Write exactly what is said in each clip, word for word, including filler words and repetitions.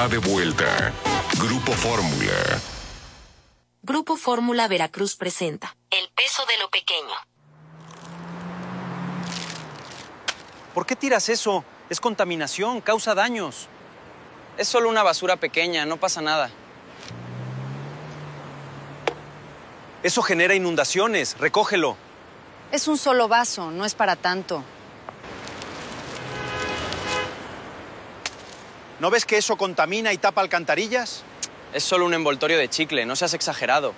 está de vuelta. Grupo Fórmula. Grupo Fórmula Veracruz presenta El peso de lo pequeño. ¿Por qué tiras eso? Es contaminación, causa daños. Es solo una basura pequeña, no pasa nada. Eso genera inundaciones, recógelo. Es un solo vaso, no es para tanto. ¿No ves que eso contamina y tapa alcantarillas? Es solo un envoltorio de chicle, no seas exagerado.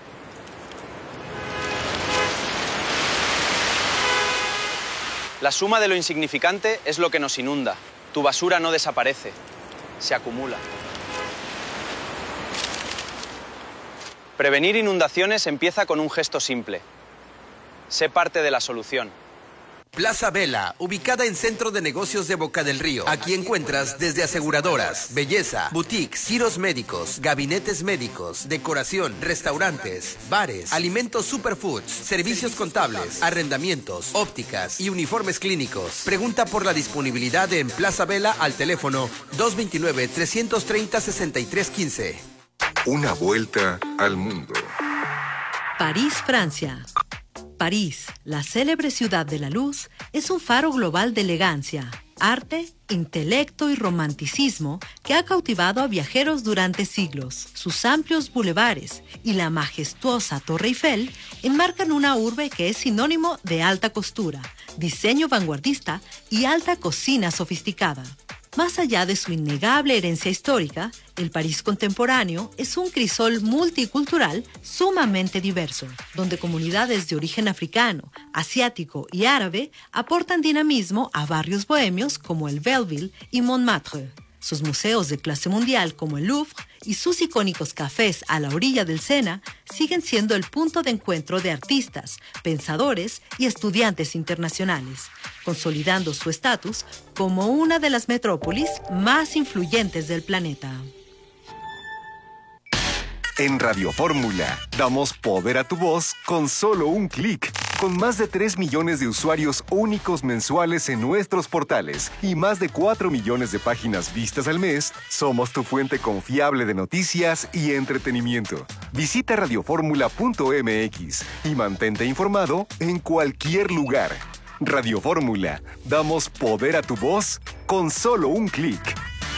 La suma de lo insignificante es lo que nos inunda. Tu basura no desaparece, se acumula. Prevenir inundaciones empieza con un gesto simple. Sé parte de la solución. Plaza Vela, ubicada en Centro de Negocios de Boca del Río. Aquí encuentras desde aseguradoras, belleza, boutiques, giros médicos, gabinetes médicos, decoración, restaurantes, bares, alimentos superfoods, servicios contables, arrendamientos, ópticas y uniformes clínicos. Pregunta por la disponibilidad en Plaza Vela al teléfono dos dos nueve, tres tres cero, seis tres uno cinco. Una vuelta al mundo. París, Francia. París, la célebre ciudad de la luz, es un faro global de elegancia, arte, intelecto y romanticismo que ha cautivado a viajeros durante siglos. Sus amplios bulevares y la majestuosa Torre Eiffel enmarcan una urbe que es sinónimo de alta costura, diseño vanguardista y alta cocina sofisticada. Más allá de su innegable herencia histórica, el París contemporáneo es un crisol multicultural sumamente diverso, donde comunidades de origen africano, asiático y árabe aportan dinamismo a barrios bohemios como el Belleville y Montmartre. Sus museos de clase mundial como el Louvre y sus icónicos cafés a la orilla del Sena siguen siendo el punto de encuentro de artistas, pensadores y estudiantes internacionales, consolidando su estatus como una de las metrópolis más influyentes del planeta. En Radio Fórmula, damos poder a tu voz con solo un clic. Con más de tres millones de usuarios únicos mensuales en nuestros portales y más de cuatro millones de páginas vistas al mes, somos tu fuente confiable de noticias y entretenimiento. Visita radioformula punto m x y mantente informado en cualquier lugar. Radio Fórmula, damos poder a tu voz con solo un clic.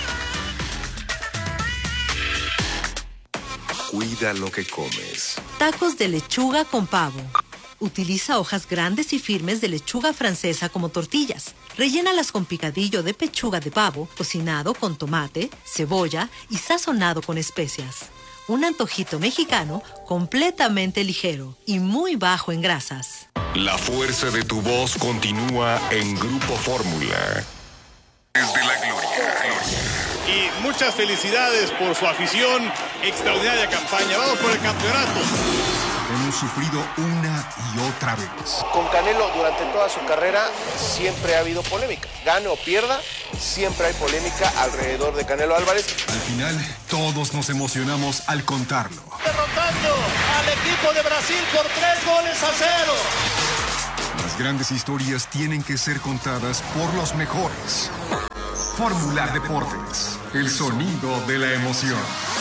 Cuida lo que comes. Tacos de lechuga con pavo. Utiliza hojas grandes y firmes de lechuga francesa como tortillas. Rellénalas con picadillo de pechuga de pavo, cocinado con tomate, cebolla y sazonado con especias. Un antojito mexicano completamente ligero y muy bajo en grasas. La fuerza de tu voz continúa en Grupo Fórmula. Desde la gloria. Y muchas felicidades por su afición. Extraordinaria campaña. Vamos por el campeonato. Hemos sufrido una y otra vez. Con Canelo durante toda su carrera siempre ha habido polémica. Gane o pierda, siempre hay polémica alrededor de Canelo Álvarez. Al final, todos nos emocionamos al contarlo. Derrotando al equipo de Brasil por tres goles a cero. Las grandes historias tienen que ser contadas por los mejores. Fórmula Deportes, el sonido de la emoción.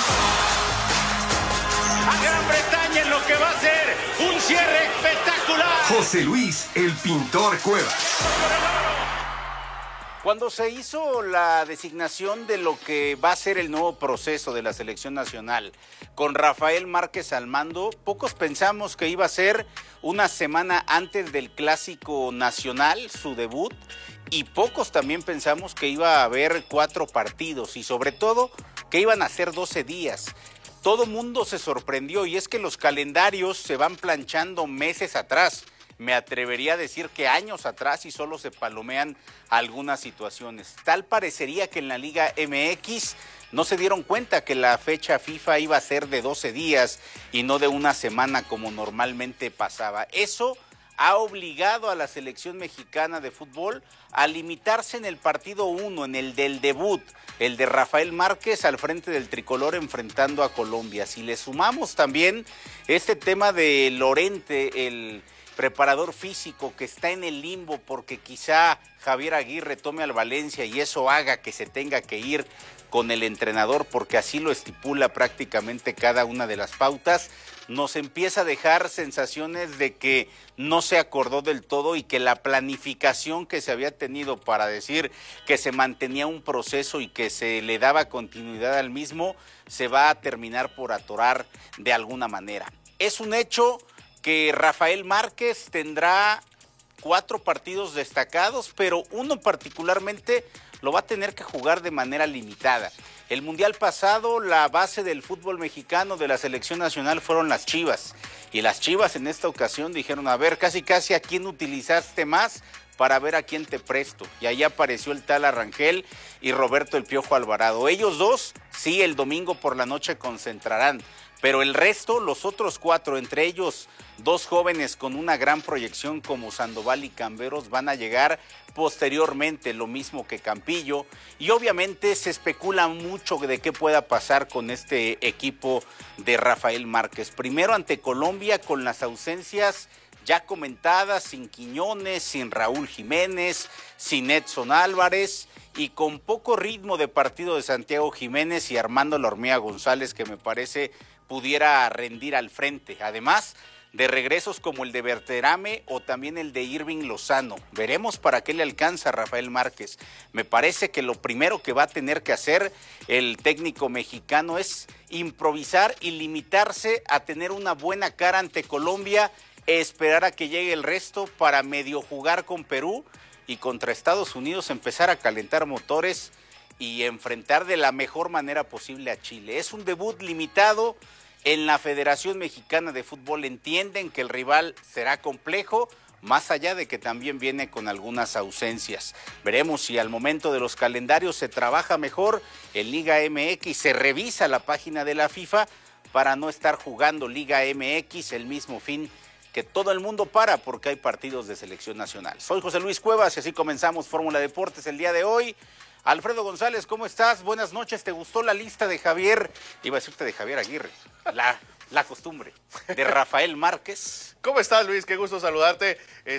A Gran Bretaña en lo que va a ser un cierre espectacular. José Luis, el pintor Cuevas. Cuando se hizo la designación de lo que va a ser el nuevo proceso de la selección nacional, con Rafael Márquez al mando, pocos pensamos que iba a ser una semana antes del Clásico Nacional, su debut, y pocos también pensamos que iba a haber cuatro partidos y sobre todo que iban a ser doce días. Todo mundo se sorprendió y es que los calendarios se van planchando meses atrás. Me atrevería a decir que años atrás y solo se palomean algunas situaciones. Tal parecería que en la Liga M X no se dieron cuenta que la fecha FIFA iba a ser de doce días y no de una semana como normalmente pasaba. Eso ha obligado a la selección mexicana de fútbol a limitarse en el partido uno, en el del debut, el de Rafael Márquez al frente del tricolor enfrentando a Colombia. Si le sumamos también este tema de Lorente, el preparador físico que está en el limbo porque quizá Javier Aguirre tome al Valencia y eso haga que se tenga que ir con el entrenador, porque así lo estipula prácticamente cada una de las pautas, nos empieza a dejar sensaciones de que no se acordó del todo y que la planificación que se había tenido para decir que se mantenía un proceso y que se le daba continuidad al mismo, se va a terminar por atorar de alguna manera. Es un hecho que Rafael Márquez tendrá cuatro partidos destacados, pero uno particularmente lo va a tener que jugar de manera limitada. El Mundial pasado, la base del fútbol mexicano de la selección nacional fueron las Chivas. Y las Chivas en esta ocasión dijeron, a ver, casi casi a quién utilizaste más para ver a quién te presto. Y ahí apareció el tal Arrangel y Roberto el Piojo Alvarado. Ellos dos, sí, el domingo por la noche concentrarán. Pero el resto, los otros cuatro, entre ellos dos jóvenes con una gran proyección como Sandoval y Camberos, van a llegar posteriormente, lo mismo que Campillo. Y obviamente se especula mucho de qué pueda pasar con este equipo de Rafael Márquez. Primero ante Colombia con las ausencias ya comentadas, sin Quiñones, sin Raúl Jiménez, sin Edson Álvarez y con poco ritmo de partido de Santiago Jiménez y Armando La Hormiga González, que me parece pudiera rendir al frente. Además de regresos como el de Berterame o también el de Irving Lozano. Veremos para qué le alcanza a Rafael Márquez. Me parece que lo primero que va a tener que hacer el técnico mexicano es improvisar y limitarse a tener una buena cara ante Colombia, esperar a que llegue el resto para medio jugar con Perú y contra Estados Unidos empezar a calentar motores y enfrentar de la mejor manera posible a Chile. Es un debut limitado. En la Federación Mexicana de Fútbol entienden que el rival será complejo, más allá de que también viene con algunas ausencias. Veremos si al momento de los calendarios se trabaja mejor en Liga M X, se revisa la página de la FIFA para no estar jugando Liga M X el mismo fin que todo el mundo para porque hay partidos de selección nacional. Soy José Luis Cuevas y así comenzamos Fórmula Deportes el día de hoy. Alfredo González, ¿cómo estás? Buenas noches. ¿Te gustó la lista de Javier? Iba a decirte de Javier Aguirre. La, la costumbre. De Rafael Márquez. ¿Cómo estás, Luis? Qué gusto saludarte.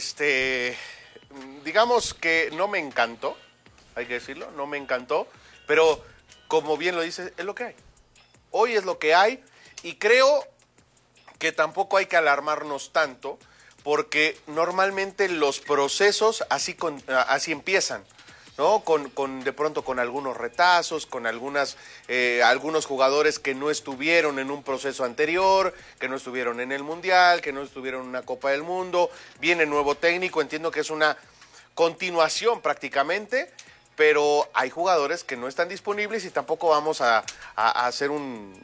Este, digamos que no me encantó, hay que decirlo, no me encantó, pero como bien lo dices, es lo que hay. Hoy es lo que hay y creo que tampoco hay que alarmarnos tanto porque normalmente los procesos así, con, así empiezan. ¿No? Con, con de pronto con algunos retazos, con algunas eh, algunos jugadores que no estuvieron en un proceso anterior, que no estuvieron en el Mundial, que no estuvieron en una Copa del Mundo, viene nuevo técnico, entiendo que es una continuación prácticamente, pero hay jugadores que no están disponibles y tampoco vamos a, a, a hacer un,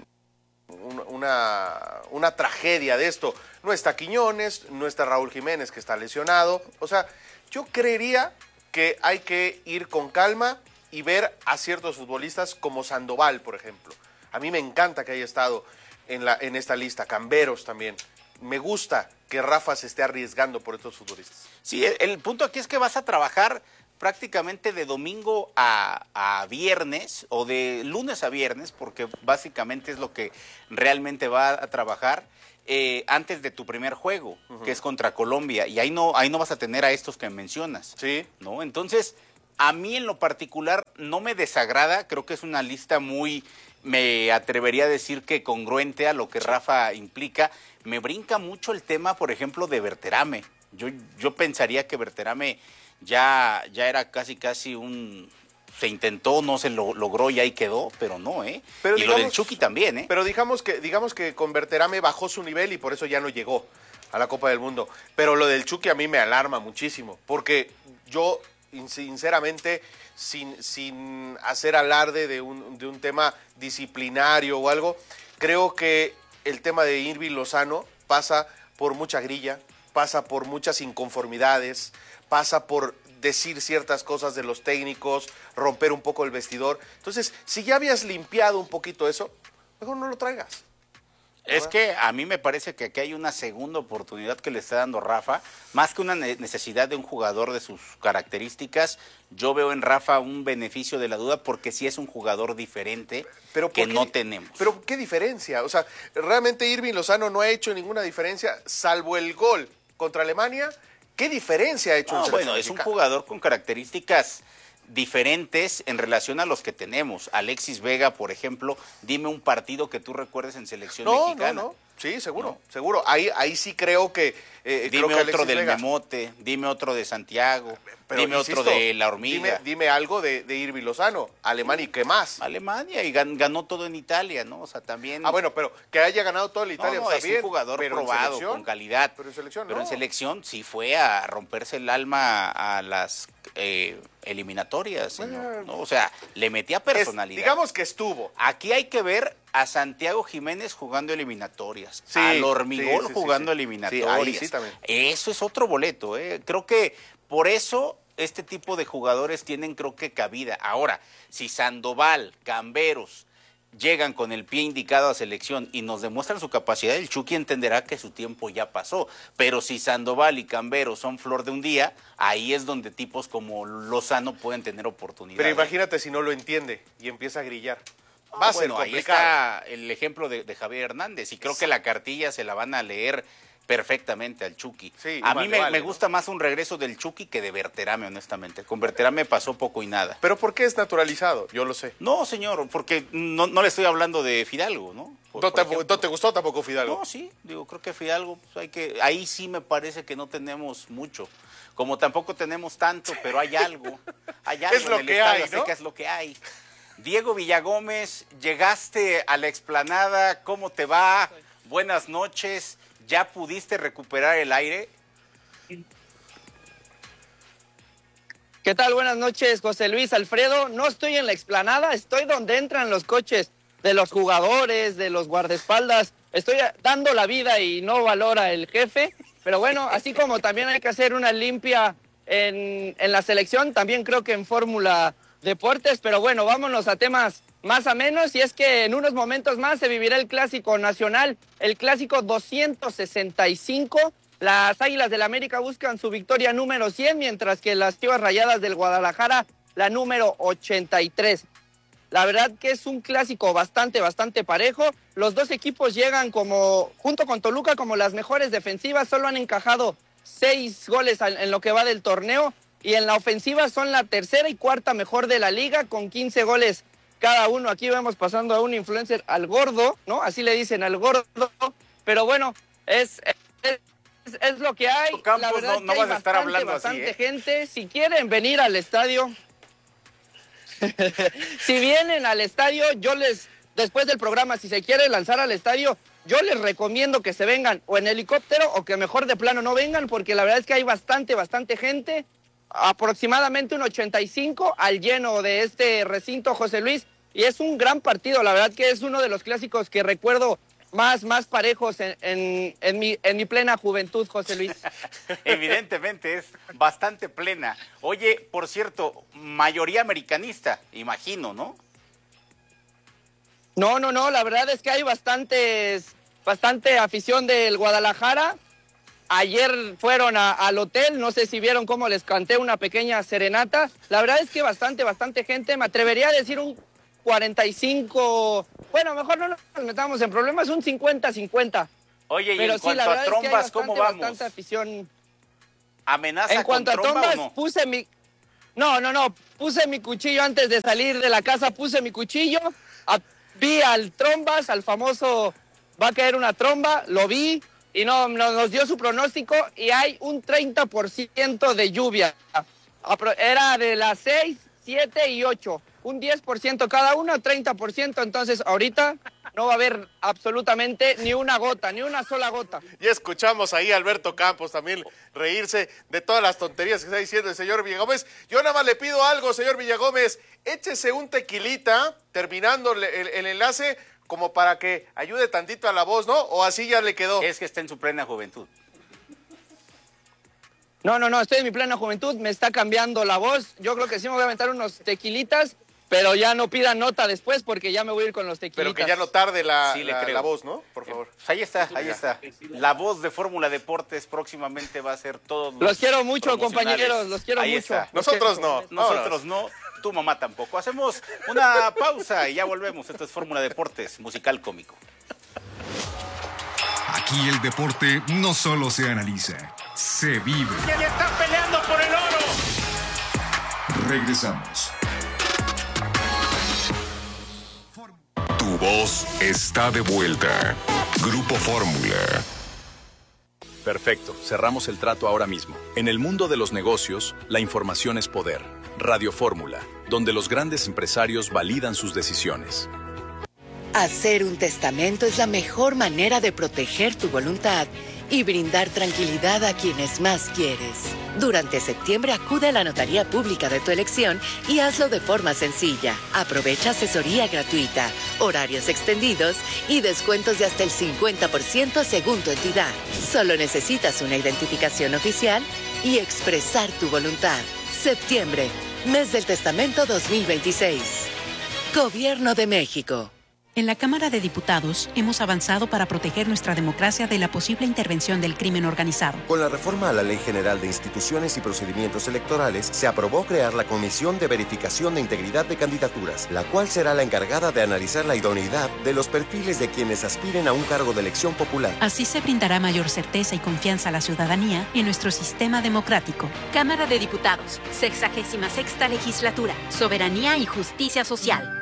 un, una, una tragedia de esto. No está Quiñones, no está Raúl Jiménez que está lesionado, o sea, yo creería que hay que ir con calma y ver a ciertos futbolistas como Sandoval, por ejemplo. A mí me encanta que haya estado en, la, en esta lista, Camberos también. Me gusta que Rafa se esté arriesgando por estos futbolistas. Sí, el, el punto aquí es que vas a trabajar prácticamente de domingo a, a viernes o de lunes a viernes, porque básicamente es lo que realmente va a trabajar. Eh, antes de tu primer juego, uh-huh. que es contra Colombia, y ahí no, ahí no vas a tener a estos que mencionas. Sí. ¿No? Entonces, a mí en lo particular no me desagrada, creo que es una lista muy, me atrevería a decir que congruente a lo que Rafa implica. Me brinca mucho el tema, por ejemplo, de Berterame. Yo, yo pensaría que Berterame ya, ya era casi casi un... Se intentó, no se lo, logró y ahí quedó, pero no, ¿eh? Pero y digamos, lo del Chucky también, ¿eh? Pero digamos que, digamos que con Berterame bajó su nivel y por eso ya no llegó a la Copa del Mundo. Pero lo del Chucky a mí me alarma muchísimo, porque yo, sinceramente, sin, sin hacer alarde de un, de un tema disciplinario o algo, creo que el tema de Irving Lozano pasa por mucha grilla, pasa por muchas inconformidades, pasa por decir ciertas cosas de los técnicos, romper un poco el vestidor. Entonces, si ya habías limpiado un poquito eso, mejor no lo traigas. Es que a mí me parece que aquí hay una segunda oportunidad que le está dando Rafa, más que una necesidad de un jugador de sus características. Yo veo en Rafa un beneficio de la duda porque sí es un jugador diferente pero que qué, no tenemos. Pero ¿qué diferencia? O sea, realmente Irving Lozano no ha hecho ninguna diferencia, salvo el gol contra Alemania. ¿Qué diferencia ha hecho? No, bueno, es un jugador con características diferentes en relación a los que tenemos. Alexis Vega, por ejemplo, dime un partido que tú recuerdes en selección no, mexicana. No, no, sí, seguro, ¿no? seguro. Ahí, ahí sí creo que... Eh, dime creo que otro Alexis del Vega. Memote, dime otro de Santiago, Pero, dime insisto, otro de La Hormiga. Dime, dime algo de, de Irving Lozano, Alemania, ¿y qué más? Alemania, y gan, ganó todo en Italia, ¿no? O sea, también... Ah, bueno, pero que haya ganado todo en Italia, no, no, está es bien, un jugador pero probado, con calidad. Pero en selección Pero no. en selección sí fue a romperse el alma a las eh, eliminatorias, señor, ¿no? O sea, le metía personalidad. Es, digamos que estuvo. Aquí hay que ver a Santiago Jiménez jugando eliminatorias, Sí, al Hormigol sí, sí, jugando sí, sí. eliminatorias. Sí, ahí sí también. Eso es otro boleto, ¿eh? Creo que por eso este tipo de jugadores tienen, creo que, cabida. Ahora, si Sandoval, Camberos llegan con el pie indicado a selección y nos demuestran su capacidad, el Chucky entenderá que su tiempo ya pasó. Pero si Sandoval y Camberos son flor de un día, ahí es donde tipos como Lozano pueden tener oportunidad. Pero imagínate si no lo entiende y empieza a grillar. No, Va a bueno, ser ahí complicado. está el ejemplo de, de Javier Hernández y creo que la cartilla se la van a leer perfectamente al Chucky. Sí, a vale, mí me, vale, me ¿no? gusta más un regreso del Chucky que de Berterame, honestamente. Con Berterame pasó poco y nada. ¿Pero por qué es naturalizado? Yo lo sé. No, señor, porque no, no le estoy hablando de Fidalgo, ¿no? Por, ¿No, por te, ¿No te gustó tampoco Fidalgo? No, sí, digo, creo que Fidalgo, pues hay que, ahí sí me parece que no tenemos mucho. Como tampoco tenemos tanto, pero hay algo. Hay algo Es lo en el que Estadio hay, ¿no? Azteca, es lo que hay. Diego Villagómez, llegaste a la explanada, ¿cómo te va? Buenas noches, ¿ya pudiste recuperar el aire? ¿Qué tal? Buenas noches, José Luis, Alfredo. No estoy en la explanada, estoy donde entran los coches de los jugadores, de los guardaespaldas. Estoy dando la vida y no valora el jefe. Pero bueno, así como también hay que hacer una limpia en, en la selección, también creo que en Fórmula Deportes. Pero bueno, vámonos a temas más a menos. Y es que en unos momentos más se vivirá el Clásico Nacional, el Clásico doscientos sesenta y cinco. Las Águilas del América buscan su victoria número cien, mientras que las Chivas Rayadas del Guadalajara la número ochenta y tres. La verdad que es un clásico bastante, bastante parejo. Los dos equipos llegan como, junto con Toluca, como las mejores defensivas. Solo han encajado seis goles en lo que va del torneo. Y en la ofensiva son la tercera y cuarta mejor de la liga, con quince goles cada uno. Aquí vemos pasando a un influencer, al gordo, ¿no? Así le dicen, al gordo. Pero bueno, es... es Es, es lo que hay. Campos, la verdad no, no que hay vas a estar bastante, hablando así, bastante ¿eh? gente. Si quieren venir al estadio, si vienen al estadio, yo les, después del programa, si se quiere lanzar al estadio, yo les recomiendo que se vengan o en helicóptero o que mejor de plano no vengan, porque la verdad es que hay bastante, bastante gente. Aproximadamente un ochenta y cinco al lleno de este recinto, José Luis. Y es un gran partido, la verdad que es uno de los clásicos que recuerdo más, más parejos en, en, en, mi, en mi plena juventud, José Luis. Evidentemente es bastante plena. Oye, por cierto, mayoría americanista, imagino, ¿no? No, no, no, la verdad es que hay bastantes, bastante afición del Guadalajara. Ayer fueron a, al hotel, no sé si vieron cómo les canté una pequeña serenata. La verdad es que bastante, bastante gente, me atrevería a decir un cuarenta y cinco, bueno, mejor no nos metamos en problemas, un cincuenta cincuenta. Oye, y pero en sí, cuanto la verdad a trombas, es que hay bastante, ¿cómo vamos? Bastante afición. ¿Amenaza En cuanto con a tromba trombas, o no? puse mi... No, no, no, puse mi cuchillo antes de salir de la casa, puse mi cuchillo, a... vi al trombas, al famoso va a caer una tromba, lo vi y no, no nos dio su pronóstico y hay un treinta por ciento de lluvia. Era de las seis, siete y ocho. Un diez por ciento cada uno, treinta por ciento. Entonces, ahorita no va a haber absolutamente ni una gota, ni una sola gota. Y escuchamos ahí a Alberto Campos también reírse de todas las tonterías que está diciendo el señor Villagómez. Yo nada más le pido algo, señor Villagómez. Échese un tequilita terminando el, el, el enlace como para que ayude tantito a la voz, ¿no? O así ya le quedó. Es que está en su plena juventud. No, no, no, estoy en mi plena juventud, me está cambiando la voz. Yo creo que sí me voy a aventar unos tequilitas, pero ya no pidan nota después porque ya me voy a ir con los tequilitas. Pero que ya no tarde la, Sí, le la, creo. la voz, ¿no? Por favor. Pues ahí está, ahí está. La voz de Fórmula Deportes próximamente va a ser todos los Los quiero mucho, promocionales. compañeros, los quiero Ahí mucho. está. Nosotros no. Nosotros no, tu mamá tampoco. Hacemos una pausa y ya volvemos. Esto es Fórmula Deportes, musical cómico. Aquí el deporte no solo se analiza, se vive. ¡Y está peleando por el oro! Regresamos. Tu voz está de vuelta. Grupo Fórmula. Perfecto, cerramos el trato ahora mismo. En el mundo de los negocios, la información es poder. Radio Fórmula, donde los grandes empresarios validan sus decisiones. Hacer un testamento es la mejor manera de proteger tu voluntad y brindar tranquilidad a quienes más quieres. Durante septiembre acude a la notaría pública de tu elección y hazlo de forma sencilla. Aprovecha asesoría gratuita, horarios extendidos y descuentos de hasta el cincuenta por ciento según tu entidad. Solo necesitas una identificación oficial y expresar tu voluntad. Septiembre, mes del testamento dos mil veintiséis. Gobierno de México. En la Cámara de Diputados hemos avanzado para proteger nuestra democracia de la posible intervención del crimen organizado. Con la reforma a la Ley General de Instituciones y Procedimientos Electorales, se aprobó crear la Comisión de Verificación de Integridad de Candidaturas, la cual será la encargada de analizar la idoneidad de los perfiles de quienes aspiren a un cargo de elección popular. Así se brindará mayor certeza y confianza a la ciudadanía en nuestro sistema democrático. Cámara de Diputados, sexagésima sexta legislatura, soberanía y justicia social.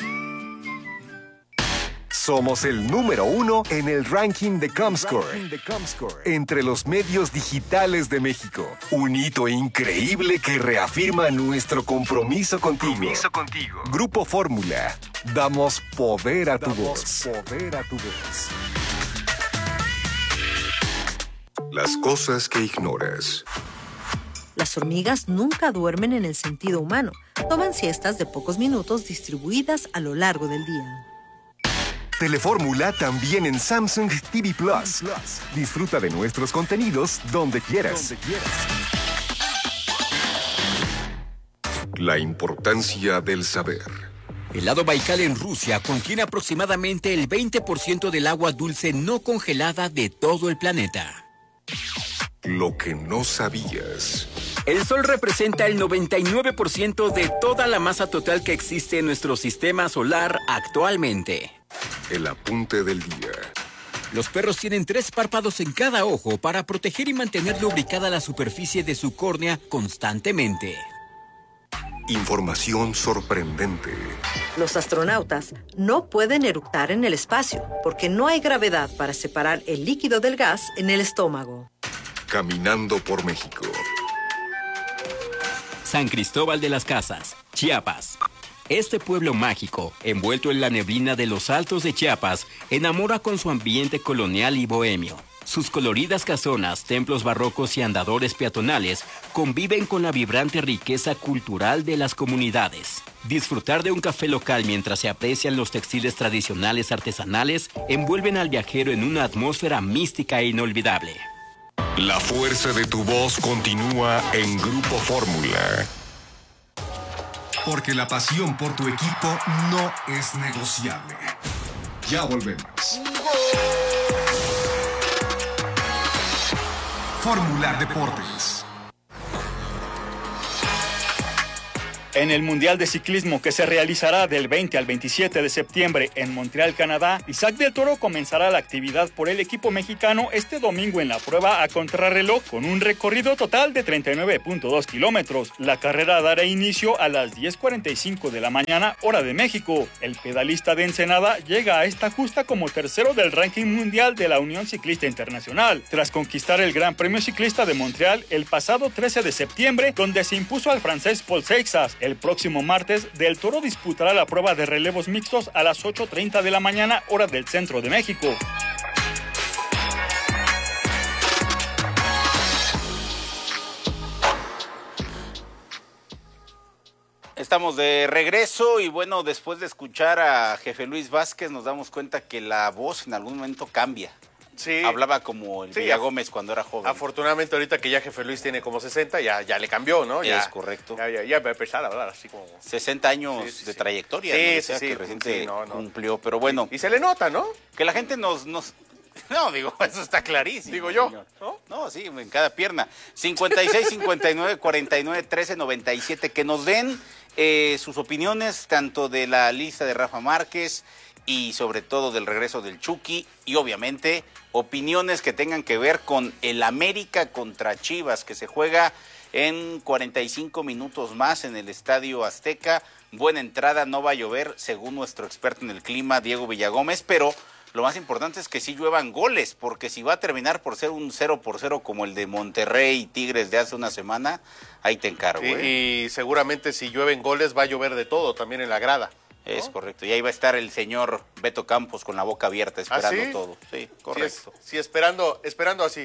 Somos el número uno en el ranking de Comscore, entre los medios digitales de México. Un hito increíble que reafirma nuestro compromiso contigo. Compromiso contigo. Grupo Fórmula. Damos poder a tu voz. Poder a tu voz. Las cosas que ignoras. Las hormigas nunca duermen en el sentido humano. Toman siestas de pocos minutos distribuidas a lo largo del día. Telefórmula también en Samsung T V Plus. Disfruta de nuestros contenidos donde quieras. donde quieras. La importancia del saber. El lago Baikal en Rusia contiene aproximadamente el veinte por ciento del agua dulce no congelada de todo el planeta. Lo que no sabías. El Sol representa el noventa y nueve por ciento de toda la masa total que existe en nuestro sistema solar actualmente. El apunte del día. Los perros tienen tres párpados en cada ojo para proteger y mantener lubricada la superficie de su córnea constantemente. Información sorprendente. Los astronautas no pueden eructar en el espacio porque no hay gravedad para separar el líquido del gas en el estómago. Caminando por México. San Cristóbal de las Casas, Chiapas. Este pueblo mágico, envuelto en la neblina de los altos de Chiapas, enamora con su ambiente colonial y bohemio. Sus coloridas casonas, templos barrocos y andadores peatonales conviven con la vibrante riqueza cultural de las comunidades. Disfrutar de un café local mientras se aprecian los textiles tradicionales artesanales envuelven al viajero en una atmósfera mística e inolvidable. La fuerza de tu voz continúa en Grupo Fórmula. Porque la pasión por tu equipo no es negociable. Ya volvemos. Fórmula Deportes. En el Mundial de Ciclismo que se realizará del veinte al veintisiete de septiembre en Montreal, Canadá, Isaac del Toro comenzará la actividad por el equipo mexicano este domingo en la prueba a contrarreloj con un recorrido total de treinta y nueve punto dos kilómetros. La carrera dará inicio a las diez cuarenta y cinco de la mañana, hora de México. El pedalista de Ensenada llega a esta justa como tercero del ranking mundial de la Unión Ciclista Internacional, tras conquistar el Gran Premio Ciclista de Montreal el pasado trece de septiembre, donde se impuso al francés Paul Seixas. El próximo martes, Del Toro disputará la prueba de relevos mixtos a las ocho treinta de la mañana, hora del centro de México. Estamos de regreso y bueno, después de escuchar a Jefe Luis Vázquez nos damos cuenta que la voz en algún momento cambia. Sí. Hablaba como el Sí, Villa af- Gómez cuando era joven. Afortunadamente ahorita que ya Jefe Luis tiene como sesenta, ya, ya le cambió, ¿no? Ya, Es correcto. Ya, ya, ya va a empezar a hablar así como... sesenta años Sí, sí, de sí. trayectoria, Sí, ¿no? O sí, sea, sí, que reciente sí, no, no. cumplió, pero bueno. Y se le nota, ¿no? Que la gente nos... nos... No, digo, eso está clarísimo. Digo yo, señor. ¿No? No, sí, en cada pierna. cincuenta y seis, cincuenta y nueve, cuarenta y nueve, trece, noventa y siete. Que nos den eh, sus opiniones, tanto de la lista de Rafa Márquez y sobre todo del regreso del Chucky. Y obviamente, opiniones que tengan que ver con el América contra Chivas, que se juega en cuarenta y cinco minutos más en el Estadio Azteca. Buena entrada, no va a llover, según nuestro experto en el clima, Diego Villagómez, pero lo más importante es que sí lluevan goles, porque si va a terminar por ser un cero por cero como el de Monterrey y Tigres de hace una semana, ahí te encargo. Y, ¿eh? y seguramente si llueven goles va a llover de todo, también en la grada. ¿No? Es correcto, y ahí va a estar el señor Beto Campos con la boca abierta esperando ¿Ah, sí? todo. Sí, correcto. Sí, es, sí, esperando, esperando así.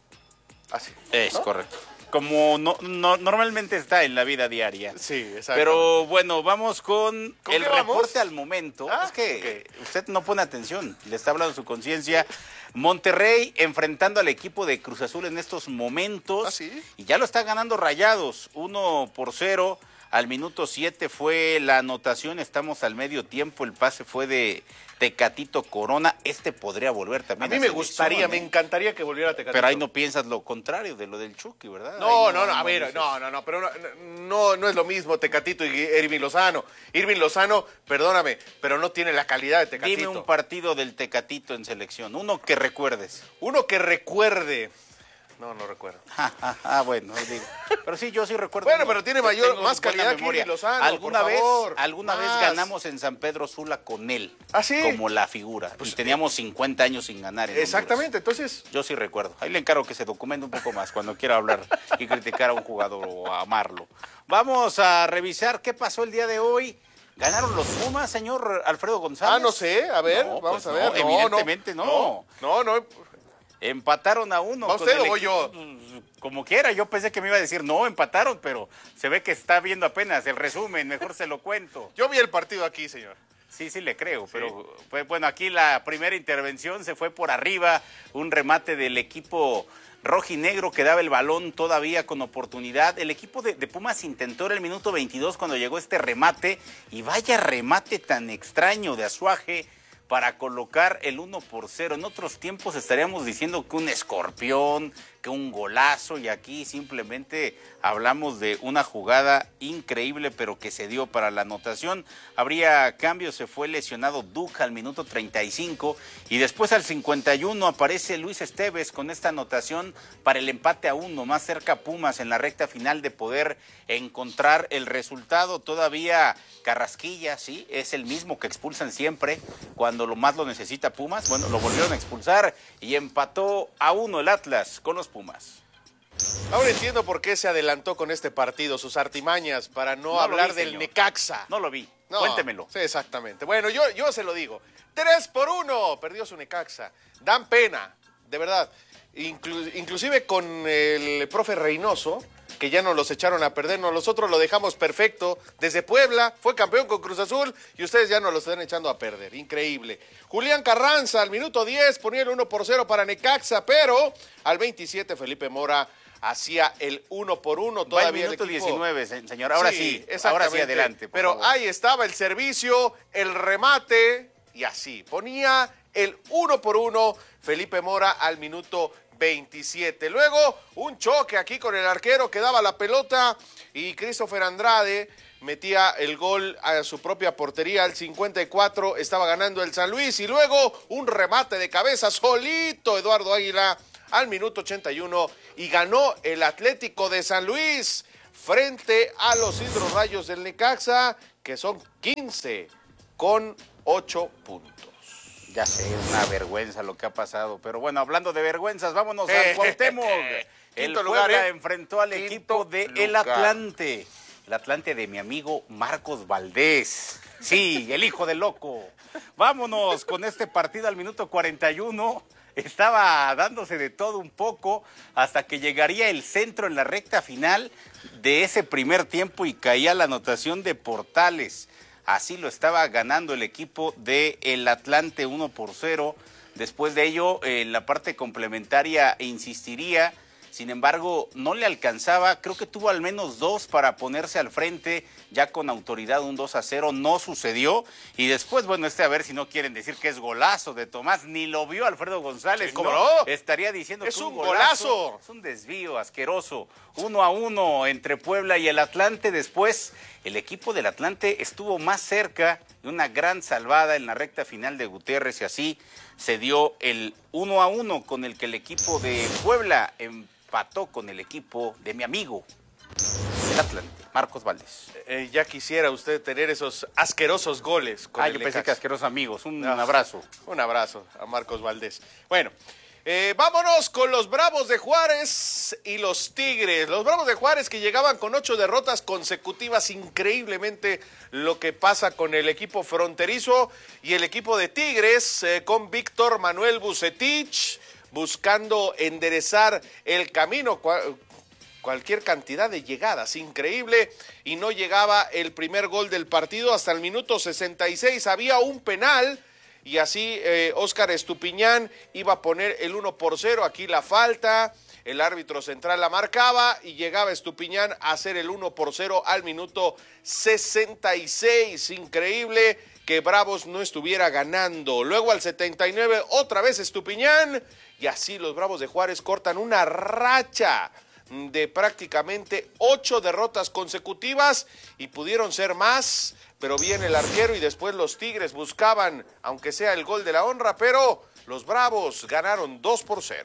Así. Es ¿no? correcto. Como no, no, normalmente está en la vida diaria. Sí, exacto. Pero bueno, vamos con, ¿Con el qué vamos? reporte al momento. Ah, es que okay. Usted no pone atención, le está hablando su conciencia. Monterrey enfrentando al equipo de Cruz Azul en estos momentos. ¿Ah, sí? Y ya lo está ganando Rayados, uno por cero. Al minuto siete fue la anotación, estamos al medio tiempo, el pase fue de Tecatito Corona. Este podría volver también a mí a me selección, gustaría, ¿eh? me encantaría que volviera Tecatito. Pero ahí no piensas lo contrario de lo del Chucky, ¿verdad? No, Ahí no, no, a no ver, dices. no, no, no, pero no, no, no es lo mismo Tecatito y Irving Lozano. Irving Lozano, perdóname, pero no tiene la calidad de Tecatito. Dime un partido del Tecatito en selección, uno que recuerdes. Uno que recuerde. No, no recuerdo. Ah, bueno, digo. Pero sí, yo sí recuerdo. Bueno, uno. pero tiene mayor, Tengo más buena calidad que memoria. Irving Lozano, ¿Alguna por vez, favor, alguna más. vez ganamos en San Pedro Sula con él? ¿Ah, sí? Como la figura. Pues, y teníamos cincuenta años sin ganar en Exactamente, Honduras. entonces... Yo sí recuerdo. Ahí le encargo que se documente un poco más cuando quiera hablar y criticar a un jugador o a amarlo. Vamos a revisar qué pasó el día de hoy. ¿Ganaron los Pumas, señor Alfredo González? Ah, no sé, a ver, No, vamos pues a ver. no, No, evidentemente no. No, no. no. Empataron a uno. ¿Va con usted el o voy equipo, yo? Como quiera, yo pensé que me iba a decir, no, empataron, pero se ve que está viendo apenas el resumen, mejor se lo cuento. Yo vi el partido aquí, señor. Sí, sí le creo, sí. Pero pues, bueno, aquí la primera intervención se fue por arriba, un remate del equipo rojinegro que daba el balón todavía con oportunidad. El equipo de, de Pumas intentó en el minuto veintidós cuando llegó este remate, y vaya remate tan extraño de Azuaje para colocar el uno por cero. En otros tiempos estaríamos diciendo que un escorpión, que un golazo, y aquí simplemente hablamos de una jugada increíble, pero que se dio para la anotación. Habría cambio, se fue lesionado Duca al minuto treinta y cinco, y después al cincuenta y uno aparece Luis Esteves con esta anotación para el empate a uno, más cerca Pumas en la recta final de poder encontrar el resultado. Todavía Carrasquilla, sí, es el mismo que expulsan siempre cuando lo más lo necesita Pumas. Bueno, lo volvieron a expulsar y empató a uno el Atlas con los Pumas. Ahora entiendo por qué se adelantó con este partido, sus artimañas, para no, No lo hablar vi, del señor. Necaxa. No lo vi, No, cuéntemelo. Sí, exactamente. Bueno, yo, yo se lo digo. Tres por uno, perdió su Necaxa. Dan pena, de verdad. Inclu- inclusive con el profe Reynoso, que ya nos los echaron a perder, nosotros lo dejamos perfecto. Desde Puebla, fue campeón con Cruz Azul y ustedes ya nos lo están echando a perder. Increíble. Julián Carranza al minuto diez ponía el uno por cero para Necaxa, pero al veintisiete Felipe Mora hacía el uno por uno. Todavía Va el minuto el equipo... diecinueve, señor. Ahora sí, ahora sí, exactamente. adelante. por Pero favor. ahí estaba el servicio, el remate y así. Ponía el uno por uno Felipe Mora al minuto veintisiete. Luego un choque aquí con el arquero que daba la pelota y Christopher Andrade metía el gol a su propia portería al cincuenta y cuatro. Estaba ganando el San Luis y luego un remate de cabeza solito Eduardo Águila al minuto ochenta y uno y ganó el Atlético de San Luis frente a los Hidrorrayos del Necaxa, que son quince con ocho puntos. Ya sé, es una vergüenza lo que ha pasado. Pero bueno, hablando de vergüenzas, vámonos al Cuauhtémoc. El Quinto Puebla lugar, ¿eh? enfrentó al Quinto equipo de lugar. El Atlante. El Atlante de mi amigo Marcos Valdés. Sí, el hijo del loco. Vámonos con este partido al minuto cuarenta y uno. Estaba dándose de todo un poco hasta que llegaría el centro en la recta final de ese primer tiempo y caía la anotación de Portales. Así lo estaba ganando el equipo de El Atlante uno por cero. Después de ello, en la parte complementaria insistiría. Sin embargo, no le alcanzaba. Creo que tuvo al menos dos para ponerse al frente, ya con autoridad, un dos a cero. No sucedió. Y después, bueno, este a ver si no quieren decir que es golazo de Tomás. Ni lo vio Alfredo González. Sí, ¿cómo no? no? Estaría diciendo Es que un golazo. golazo. Es un desvío asqueroso. Uno a uno entre Puebla y el Atlante. Después, el equipo del Atlante estuvo más cerca de una gran salvada en la recta final de Gutiérrez y así se dio el uno a uno con el que el equipo de Puebla empató con el equipo de mi amigo El Atlante, Marcos Valdés. Eh, ya quisiera usted tener esos asquerosos goles. Con ah, el yo pensé Necaxa. que asquerosos amigos. Un, Ah, un abrazo. Un abrazo a Marcos Valdés. Bueno, eh, vámonos con los Bravos de Juárez y los Tigres. Los Bravos de Juárez que llegaban con ocho derrotas consecutivas. Increíblemente lo que pasa con el equipo fronterizo y el equipo de Tigres eh, con Víctor Manuel Vucetich buscando enderezar el camino. Cual, cualquier cantidad de llegadas, increíble, y no llegaba el primer gol del partido hasta el minuto sesenta y seis. Había un penal y así eh, Óscar Estupiñán iba a poner el uno por cero. Aquí la falta, el árbitro central la marcaba y llegaba Estupiñán a hacer el uno por cero al minuto sesenta y seis. Increíble que Bravos no estuviera ganando. Luego al setenta y nueve otra vez Estupiñán y así los Bravos de Juárez cortan una racha de prácticamente ocho derrotas consecutivas y pudieron ser más, pero viene el arquero y después los Tigres buscaban, aunque sea el gol de la honra, pero los Bravos ganaron dos por cero.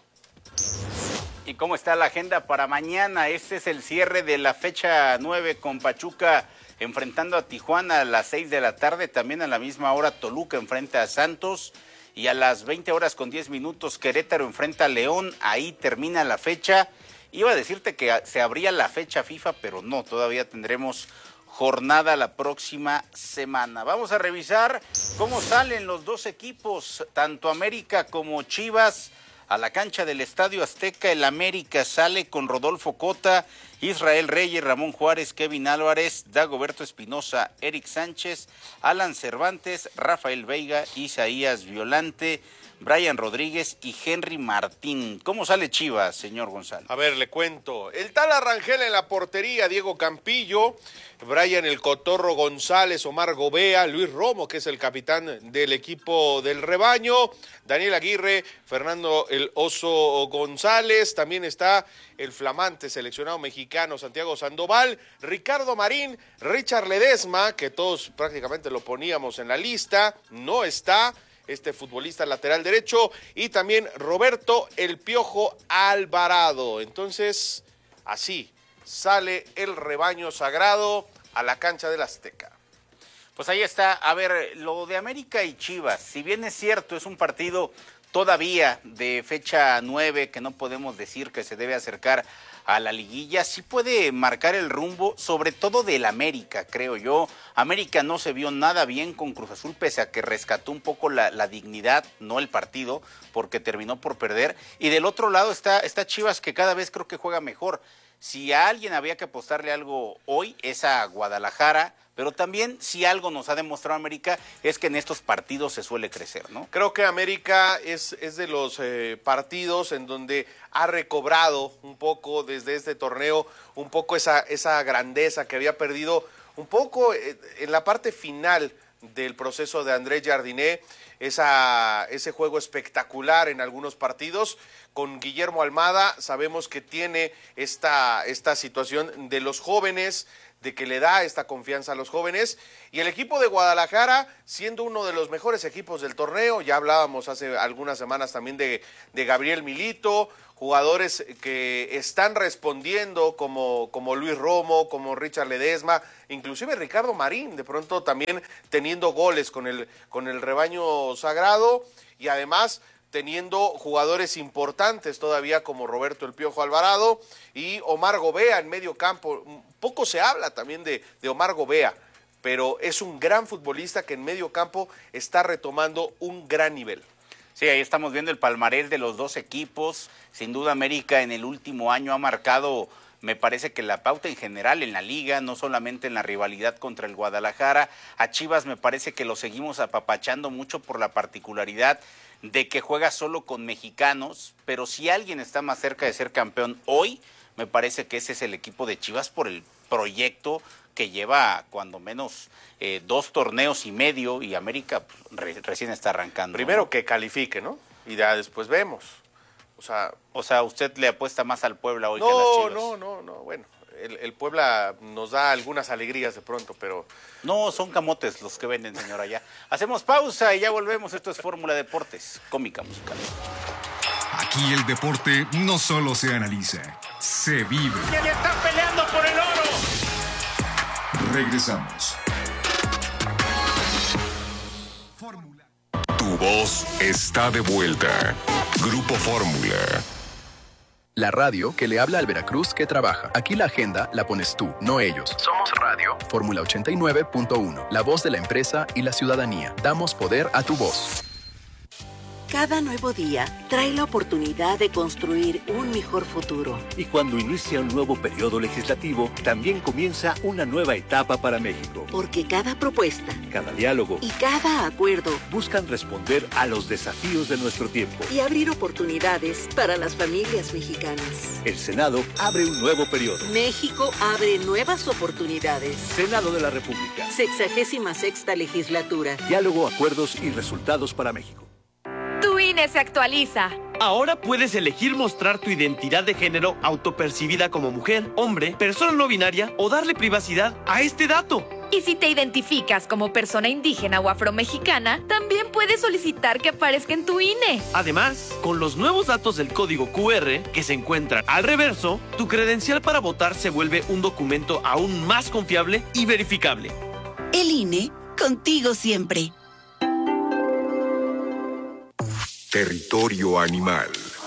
¿Y cómo está la agenda para mañana? Este es el cierre de la fecha nueve con Pachuca enfrentando a Tijuana a las seis de la tarde, también a la misma hora Toluca enfrenta a Santos y a las veinte horas con diez minutos Querétaro enfrenta a León, ahí termina la fecha. Iba a decirte que se abría la fecha FIFA, pero no, todavía tendremos jornada la próxima semana. Vamos a revisar cómo salen los dos equipos, tanto América como Chivas, a la cancha del Estadio Azteca. El América sale con Rodolfo Cota, Israel Reyes, Ramón Juárez, Kevin Álvarez, Dagoberto Espinosa, Eric Sánchez, Alan Cervantes, Rafael Veiga, Isaías Violante, Brian Rodríguez y Henry Martín. ¿Cómo sale Chivas, señor González? A ver, le cuento. El tal Arrangel en la portería, Diego Campillo, Brian el Cotorro González, Omar Gobea, Luis Romo, que es el capitán del equipo del rebaño, Daniel Aguirre, Fernando el Oso González, también está el flamante seleccionado mexicano Santiago Sandoval, Ricardo Marín, Richard Ledesma, que todos prácticamente lo poníamos en la lista, no está este futbolista lateral derecho, y también Roberto el Piojo Alvarado. Entonces, así sale el rebaño sagrado a la cancha del Azteca. Pues ahí está. A ver, lo de América y Chivas, si bien es cierto, es un partido todavía de fecha nueve, que no podemos decir que se debe acercar a la liguilla, sí puede marcar el rumbo, sobre todo del América, creo yo. América no se vio nada bien con Cruz Azul, pese a que rescató un poco la, la dignidad, no el partido, porque terminó por perder. Y del otro lado está, está Chivas, que cada vez creo que juega mejor. Si a alguien había que apostarle algo hoy, es a Guadalajara, pero también si algo nos ha demostrado América es que en estos partidos se suele crecer, ¿no? Creo que América es, es de los eh, partidos en donde ha recobrado un poco desde este torneo, un poco esa, esa grandeza que había perdido un poco eh, en la parte final del proceso de Andrés Jardiné, esa, ese juego espectacular en algunos partidos. Con Guillermo Almada sabemos que tiene esta, esta situación de los jóvenes, de que le da esta confianza a los jóvenes, y el equipo de Guadalajara siendo uno de los mejores equipos del torneo. Ya hablábamos hace algunas semanas también de, de Gabriel Milito, jugadores que están respondiendo como, como Luis Romo, como Richard Ledesma, inclusive Ricardo Marín, de pronto también teniendo goles con el, con el rebaño sagrado, y además teniendo jugadores importantes todavía como Roberto el Piojo Alvarado y Omar Gobea en medio campo. Poco se habla también de, de Omar Gobea, pero es un gran futbolista que en medio campo está retomando un gran nivel. Sí, ahí estamos viendo el palmarés de los dos equipos. Sin duda América en el último año ha marcado, me parece que la pauta en general en la liga, no solamente en la rivalidad contra el Guadalajara. A Chivas me parece que lo seguimos apapachando mucho por la particularidad de que juega solo con mexicanos, pero si alguien está más cerca de ser campeón hoy, me parece que ese es el equipo de Chivas por el proyecto que lleva cuando menos eh, dos torneos y medio, y América pues, re, recién está arrancando. Primero, ¿no? Que califique, ¿no? Y ya después vemos. O sea, o sea, usted le apuesta más al Puebla hoy no, que a las Chivas. No, no, no, bueno. El, el Puebla nos da algunas alegrías de pronto, pero... No, son camotes los que venden, señora, ya. Hacemos pausa y ya volvemos. Esto es Fórmula Deportes, cómica musical. Aquí el deporte no solo se analiza, se vive. ¡Ya está peleando Regresamos. Tu voz está de vuelta. Grupo Fórmula. La radio que le habla al Veracruz que trabaja. Aquí la agenda la pones tú, no ellos. Somos Radio Fórmula ochenta y nueve punto uno. La voz de la empresa y la ciudadanía. Damos poder a tu voz. Cada nuevo día trae la oportunidad de construir un mejor futuro. Y cuando inicia un nuevo periodo legislativo, también comienza una nueva etapa para México. Porque cada propuesta, cada diálogo y cada acuerdo buscan responder a los desafíos de nuestro tiempo y abrir oportunidades para las familias mexicanas. El Senado abre un nuevo periodo. México abre nuevas oportunidades. Senado de la República. Sexagésima sexta legislatura. Diálogo, acuerdos y resultados para México. Tu I N E se actualiza. Ahora puedes elegir mostrar tu identidad de género autopercibida como mujer, hombre, persona no binaria o darle privacidad a este dato. Y si te identificas como persona indígena o afromexicana, también puedes solicitar que aparezca en tu I N E. Además, con los nuevos datos del código Q R que se encuentran al reverso, tu credencial para votar se vuelve un documento aún más confiable y verificable. El I N E, contigo siempre. Territorio animal.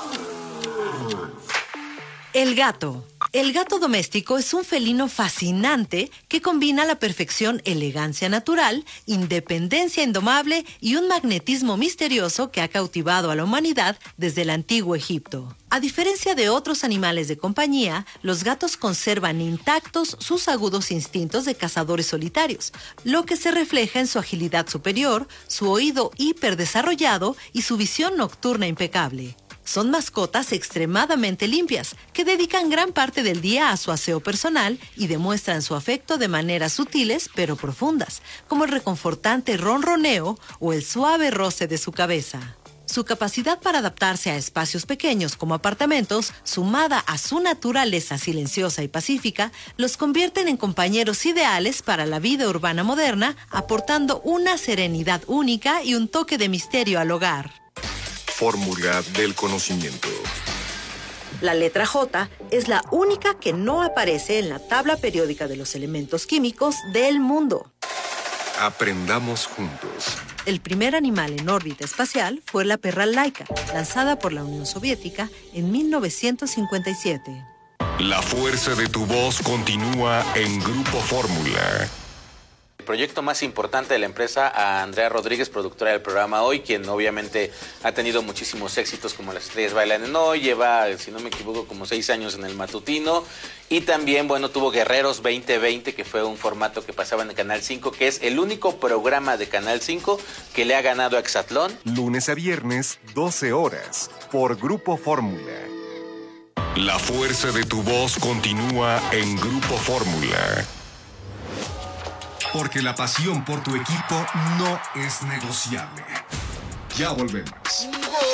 El gato. El gato doméstico es un felino fascinante que combina a la perfección elegancia natural, independencia indomable y un magnetismo misterioso que ha cautivado a la humanidad desde el antiguo Egipto. A diferencia de otros animales de compañía, los gatos conservan intactos sus agudos instintos de cazadores solitarios, lo que se refleja en su agilidad superior, su oído hiperdesarrollado y su visión nocturna impecable. Son mascotas extremadamente limpias, que dedican gran parte del día a su aseo personal y demuestran su afecto de maneras sutiles pero profundas, como el reconfortante ronroneo o el suave roce de su cabeza. Su capacidad para adaptarse a espacios pequeños como apartamentos, sumada a su naturaleza silenciosa y pacífica, los convierten en compañeros ideales para la vida urbana moderna, aportando una serenidad única y un toque de misterio al hogar. Fórmula del conocimiento. La letra J es la única que no aparece en la tabla periódica de los elementos químicos del mundo. Aprendamos juntos. El primer animal en órbita espacial fue la perra Laika, lanzada por la Unión Soviética en mil novecientos cincuenta y siete. La fuerza de tu voz continúa en Grupo Fórmula. Proyecto más importante de la empresa, a Andrea Rodríguez, productora del programa Hoy, quien obviamente ha tenido muchísimos éxitos como Las Estrellas Bailan en Hoy, lleva, si no me equivoco, como seis años en el matutino, y también, bueno, tuvo Guerreros veinte veinte, que fue un formato que pasaba en el Canal cinco, que es el único programa de Canal cinco que le ha ganado a Exatlón. Lunes a viernes, doce horas, por Grupo Fórmula. La fuerza de tu voz continúa en Grupo Fórmula. Porque la pasión por tu equipo no es negociable. Ya volvemos.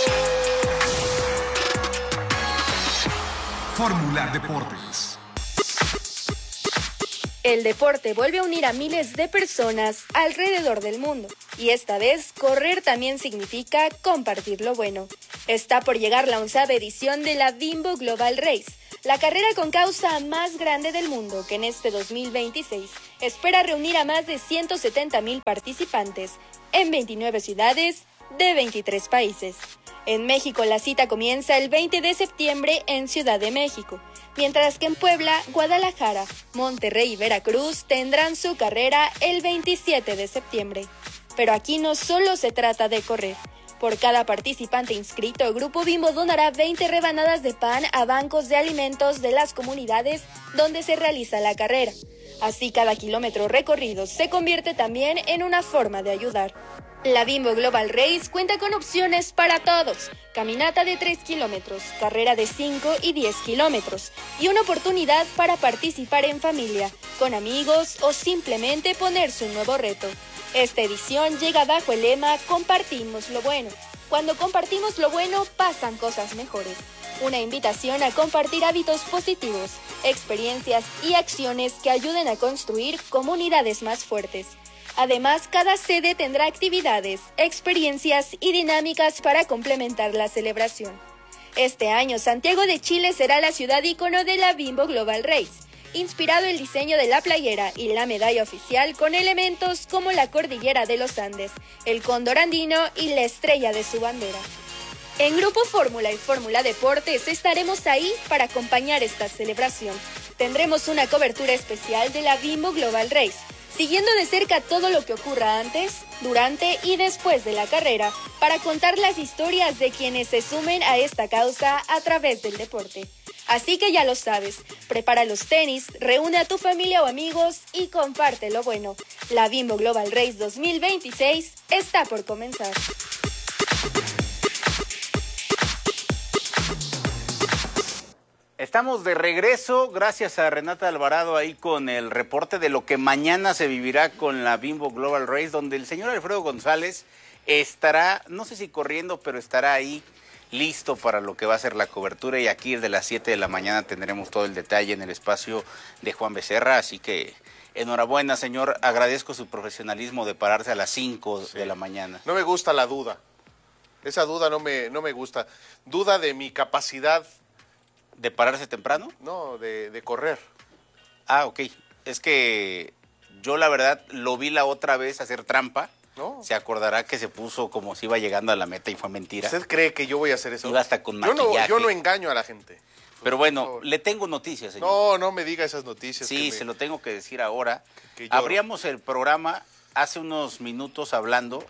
Fórmula Deportes. El deporte vuelve a unir a miles de personas alrededor del mundo. Y esta vez, correr también significa compartir lo bueno. Está por llegar la onceava edición de la Bimbo Global Race, la carrera con causa más grande del mundo, que en este dos mil veintiséis espera reunir a más de ciento setenta mil participantes en veintinueve ciudades de veintitrés países. En México la cita comienza el veinte de septiembre en Ciudad de México, mientras que en Puebla, Guadalajara, Monterrey y Veracruz tendrán su carrera el veintisiete de septiembre. Pero aquí no solo se trata de correr. Por cada participante inscrito, Grupo Bimbo donará veinte rebanadas de pan a bancos de alimentos de las comunidades donde se realiza la carrera. Así, cada kilómetro recorrido se convierte también en una forma de ayudar. La Bimbo Global Race cuenta con opciones para todos: caminata de tres kilómetros, carrera de cinco y diez kilómetros, y una oportunidad para participar en familia, con amigos o simplemente ponerse un nuevo reto. Esta edición llega bajo el lema Compartimos lo bueno. Cuando compartimos lo bueno, pasan cosas mejores. Una invitación a compartir hábitos positivos, experiencias y acciones que ayuden a construir comunidades más fuertes. Además, cada sede tendrá actividades, experiencias y dinámicas para complementar la celebración. Este año, Santiago de Chile será la ciudad ícono de la Bimbo Global Race, inspirado el diseño de la playera y la medalla oficial con elementos como la cordillera de los Andes, el cóndor andino y la estrella de su bandera. En Grupo Fórmula y Fórmula Deportes estaremos ahí para acompañar esta celebración. Tendremos una cobertura especial de la Bimbo Global Race, siguiendo de cerca todo lo que ocurra antes, durante y después de la carrera, para contar las historias de quienes se sumen a esta causa a través del deporte. Así que ya lo sabes, prepara los tenis, reúne a tu familia o amigos y comparte lo bueno. La Bimbo Global Race dos mil veintiséis está por comenzar. Estamos de regreso, gracias a Renata Alvarado ahí con el reporte de lo que mañana se vivirá con la Bimbo Global Race, donde el señor Alfredo González estará, no sé si corriendo, pero estará ahí listo para lo que va a ser la cobertura, y aquí desde las siete de la mañana tendremos todo el detalle en el espacio de Juan Becerra, así que enhorabuena, señor, agradezco su profesionalismo de pararse a las cinco sí. de la mañana. No me gusta la duda, esa duda no me, no me gusta, duda de mi capacidad. ¿De pararse temprano? No, de, de correr. Ah, ok. Es que yo la verdad lo vi la otra vez hacer trampa. No. Se acordará que se puso como si iba llegando a la meta y fue mentira. ¿Usted cree que yo voy a hacer eso? Iba hasta con yo maquillaje. No, yo no engaño a la gente. Pero bueno, le tengo noticias, señor. No, no me diga esas noticias. Sí, me... se lo tengo que decir ahora. Que, que Abríamos el programa hace unos minutos hablando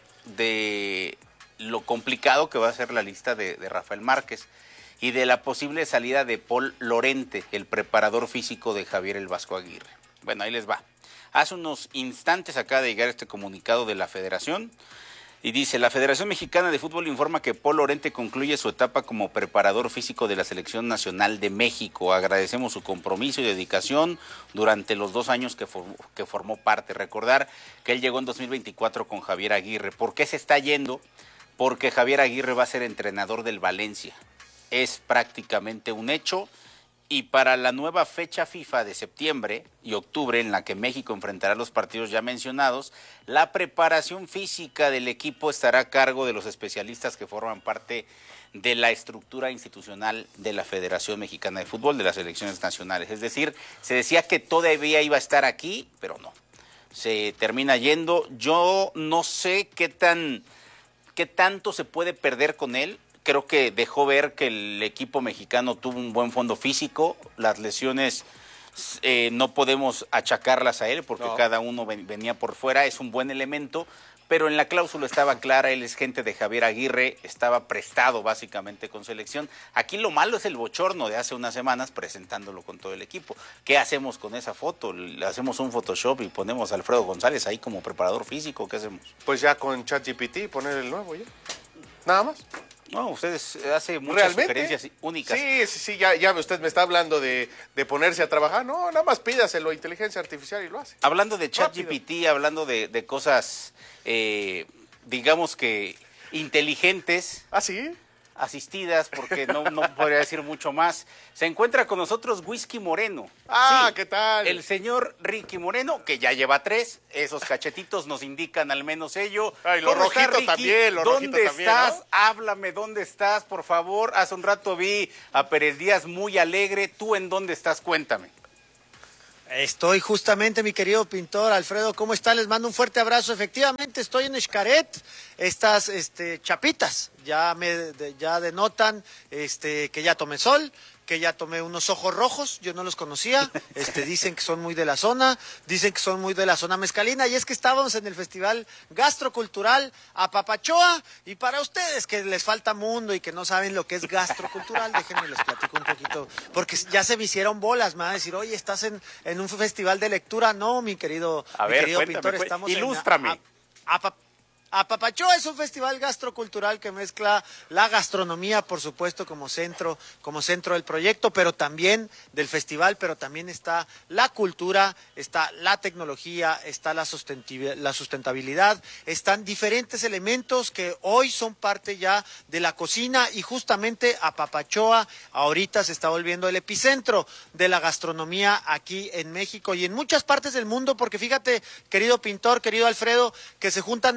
de lo complicado que va a ser la lista de, de Rafael Márquez y de la posible salida de Paul Lorente, el preparador físico de Javier el Vasco Aguirre. Bueno, ahí les va. Hace unos instantes acaba de llegar este comunicado de la Federación y dice: la Federación Mexicana de Fútbol informa que Paul Lorente concluye su etapa como preparador físico de la Selección Nacional de México. Agradecemos su compromiso y dedicación durante los dos años que, for- que formó parte. Recordar que él llegó en dos mil veinticuatro con Javier Aguirre. ¿Por qué se está yendo? Porque Javier Aguirre va a ser entrenador del Valencia. Es prácticamente un hecho, y para la nueva fecha FIFA de septiembre y octubre, en la que México enfrentará los partidos ya mencionados, la preparación física del equipo estará a cargo de los especialistas que forman parte de la estructura institucional de la Federación Mexicana de Fútbol, de las selecciones nacionales. Es decir, se decía que todavía iba a estar aquí, pero no. Se termina yendo. Yo no sé qué tan, qué tanto se puede perder con él. Creo que dejó ver que el equipo mexicano tuvo un buen fondo físico. Las lesiones eh, no podemos achacarlas a él porque no. Cada uno ven, venía por fuera. Es un buen elemento, pero en la cláusula estaba clara. Él es gente de Javier Aguirre, estaba prestado básicamente con selección. Aquí lo malo es el bochorno de hace unas semanas presentándolo con todo el equipo. ¿Qué hacemos con esa foto? ¿Le hacemos un Photoshop y ponemos a Alfredo González ahí como preparador físico? ¿Qué hacemos? Pues ya con ChatGPT poner el nuevo ya. Nada más. No, ustedes hacen muchas sugerencias únicas. Sí, sí, sí, ya, ya usted me está hablando de, de ponerse a trabajar. No, nada más pídaselo a inteligencia artificial y lo hace. Hablando de ChatGPT, hablando de, de cosas, eh, digamos que inteligentes. ¿Ah, sí? Asistidas, porque no, no podría decir mucho más. Se encuentra con nosotros Whisky Moreno. Ah, sí, ¿qué tal? El señor Ricky Moreno, que ya lleva tres. Esos cachetitos nos indican al menos ello. Ay, lo rojito también, lo ¿Dónde rojito también, estás? ¿no? Háblame, ¿dónde estás, por favor? Hace un rato vi a Pérez Díaz muy alegre. ¿Tú en dónde estás? Cuéntame. Estoy justamente, mi querido pintor Alfredo, ¿cómo está? Les mando un fuerte abrazo. Efectivamente, estoy en Xcaret. Estas este, chapitas ya me de, ya denotan este, que ya tomé sol, que ya tomé unos ojos rojos, yo no los conocía, este, dicen que son muy de la zona, dicen que son muy de la zona mezcalina, y es que estábamos en el Festival Gastrocultural Apapachoa, y para ustedes que les falta mundo y que no saben lo que es gastrocultural, déjenme les platico un poquito, porque ya se me hicieron bolas, me van a decir, oye, estás en, en un festival de lectura. No, mi querido, a mi ver, querido cuéntame, pintor, cu- estamos ilústrame. en... A, a, a, Apapachoa es un festival gastrocultural que mezcla la gastronomía, por supuesto, como centro, como centro del proyecto, pero también del festival, pero también está la cultura, está la tecnología, está la sustentabil- la sustentabilidad, están diferentes elementos que hoy son parte ya de la cocina, y justamente Apapachoa ahorita se está volviendo el epicentro de la gastronomía aquí en México y en muchas partes del mundo, porque fíjate, querido pintor, querido Alfredo, que se juntan más de setenta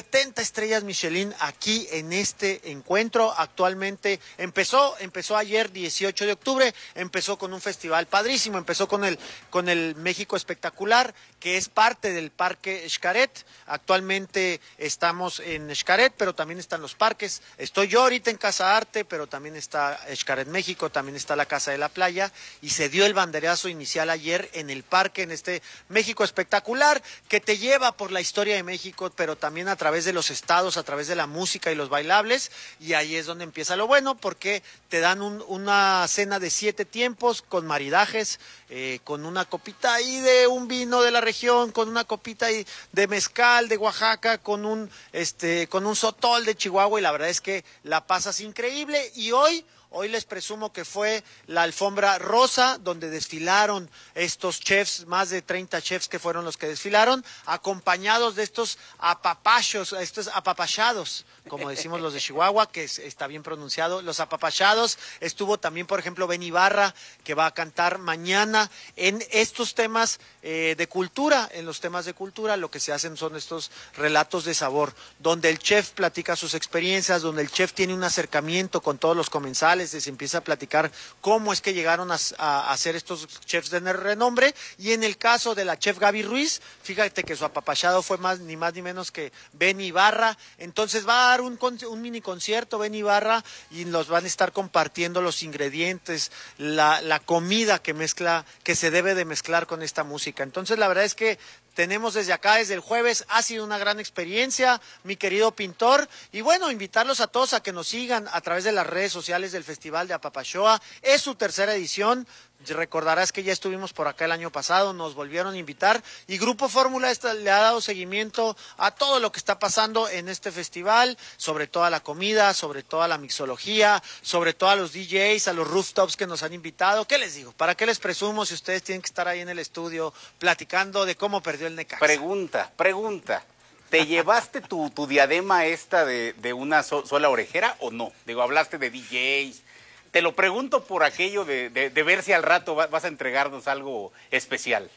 setenta estrellas Michelin aquí en este encuentro. Actualmente empezó, empezó ayer dieciocho de octubre, empezó con un festival padrísimo, empezó con el, con el México Espectacular, que es parte del Parque Xcaret. Actualmente estamos en Xcaret, pero también están los parques. Estoy yo ahorita en Casa Arte, pero también está Xcaret México, también está la Casa de la Playa, y se dio el banderazo inicial ayer en el parque, en este México Espectacular, que te lleva por la historia de México, pero también a través de los estados, a través de la música y los bailables, y ahí es donde empieza lo bueno, porque te dan un, una cena de siete tiempos con maridajes, eh, con una copita ahí de un vino de la región, con una copita ahí de mezcal de Oaxaca, con un este con un sotol de Chihuahua, y la verdad es que la pasas increíble. Y hoy Hoy les presumo que fue la alfombra rosa, donde desfilaron estos chefs, más de treinta chefs que fueron los que desfilaron, acompañados de estos apapachos, estos apapachados, como decimos los de Chihuahua, que es, está bien pronunciado, los apapachados. Estuvo también, por ejemplo, Ben Ibarra, que va a cantar mañana en estos temas eh, de cultura. En los temas de cultura lo que se hacen son estos relatos de sabor, donde el chef platica sus experiencias, donde el chef tiene un acercamiento con todos los comensales, se empieza a platicar cómo es que llegaron a, a, a ser estos chefs de renombre. Y en el caso de la chef Gaby Ruiz, fíjate que su apapachado fue más ni más ni menos que Ben Ibarra. Entonces va a dar un, un mini concierto Ben Ibarra, y nos van a estar compartiendo los ingredientes, la, la comida que mezcla, que se debe de mezclar con esta música. Entonces la verdad es que tenemos desde acá, desde el jueves, ha sido una gran experiencia, mi querido pintor, y bueno, invitarlos a todos a que nos sigan a través de las redes sociales del Festival de Apapachoa. Es su tercera edición. Recordarás que ya estuvimos por acá el año pasado, nos volvieron a invitar, y Grupo Fórmula le ha dado seguimiento a todo lo que está pasando en este festival, sobre todo a la comida, sobre todo a la mixología, sobre todo a los D Js, a los rooftops que nos han invitado. ¿Qué les digo? ¿Para qué les presumo si ustedes tienen que estar ahí en el estudio platicando de cómo perdió el Necaxa? Pregunta, pregunta. ¿Te llevaste tu, tu diadema esta de, de una so, sola orejera o no? Digo, hablaste de D Js. Te lo pregunto por aquello de, de, de ver si al rato vas a entregarnos algo especial.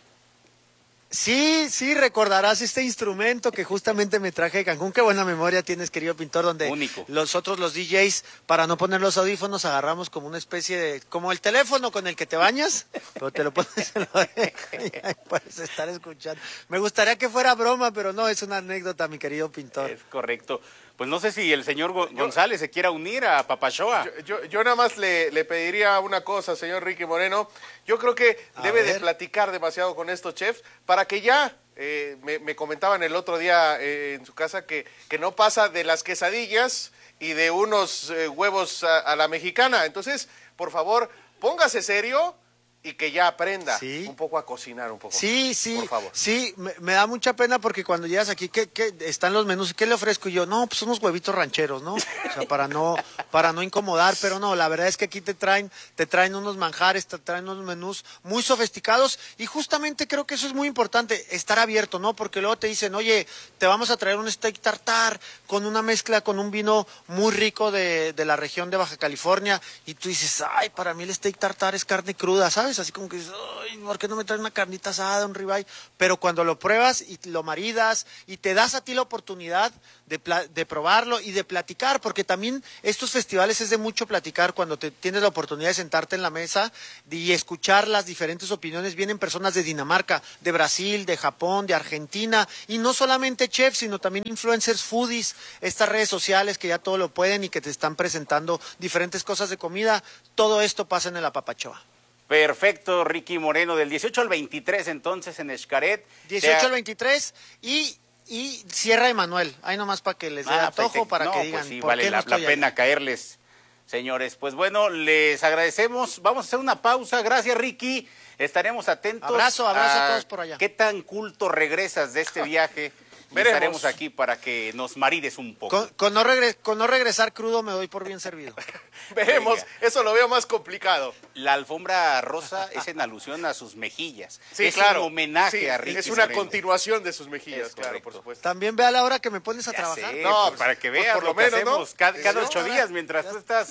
Sí, sí, recordarás este instrumento que justamente me traje de Cancún. Qué buena memoria tienes, querido pintor, donde Único. Nosotros los D Js, para no poner los audífonos, agarramos como una especie de, como el teléfono con el que te bañas, pero te lo pones en la oreja y ahí puedes estar escuchando. Me gustaría que fuera broma, pero no, es una anécdota, mi querido pintor. Es correcto. Pues no sé si el señor González se quiera unir a Apapachoa. Yo, yo, yo nada más le, le pediría una cosa, señor Ricky Moreno. Yo creo que A debe ver. de platicar demasiado con estos chefs para que ya, eh, me, me comentaban el otro día eh, en su casa que, que no pasa de las quesadillas y de unos eh, huevos a, a la mexicana. Entonces, por favor, póngase serio y que ya aprenda Sí. un poco a cocinar un poco. Sí, sí, por favor. sí, me, me da mucha pena porque cuando llegas aquí, ¿qué, qué están los menús? ¿Qué le ofrezco? Y yo, no, pues unos huevitos rancheros, ¿no? O sea, para no, para no incomodar, pero no, la verdad es que aquí te traen, te traen unos manjares, te traen unos menús muy sofisticados, y justamente creo que eso es muy importante, estar abierto, ¿no? Porque luego te dicen, oye, te vamos a traer un steak tartar con una mezcla, con un vino muy rico de, de la región de Baja California, y tú dices, ay, para mí el steak tartar es carne cruda, ¿sabes? Así como que dices, ay, ¿por qué no me traen una carnita asada, un ribeye? Pero cuando lo pruebas y lo maridas y te das a ti la oportunidad de, pla- de probarlo y de platicar, porque también estos festivales es de mucho platicar cuando te tienes la oportunidad de sentarte en la mesa y escuchar las diferentes opiniones. Vienen personas de Dinamarca, de Brasil, de Japón, de Argentina, y no solamente chefs, sino también influencers, foodies, estas redes sociales que ya todo lo pueden y que te están presentando diferentes cosas de comida. Todo esto pasa en el Apapachoa. Perfecto, Ricky Moreno, del dieciocho al veintitrés entonces en Xcaret. dieciocho al veintitrés y, y Sierra de Manuel. Ahí nomás para que les dé Ah, antojo, pues, para no, que digan pues sí, por vale qué no la, la estoy ahí. pena caerles, señores. Pues bueno, les agradecemos. Vamos a hacer una pausa. Gracias, Ricky. Estaremos atentos. Abrazo, abrazo a todos por allá. ¿Qué tan culto regresas de este viaje? Veremos. Estaremos aquí para que nos marides un poco. Con, con, no regre- con no regresar crudo me doy por bien servido. Veremos, Venga. eso lo veo más complicado. La alfombra rosa es en alusión a sus mejillas. Sí, es claro. un homenaje Sí, a Ricky es una Moreno. continuación de sus mejillas, Es claro, correcto. por supuesto. También ve a la hora que me pones a Ya trabajar. sé, No, pues, para que pues, veas por lo, lo que menos, ¿no? hacemos cada, cada Sí, ocho no, días mientras tú estás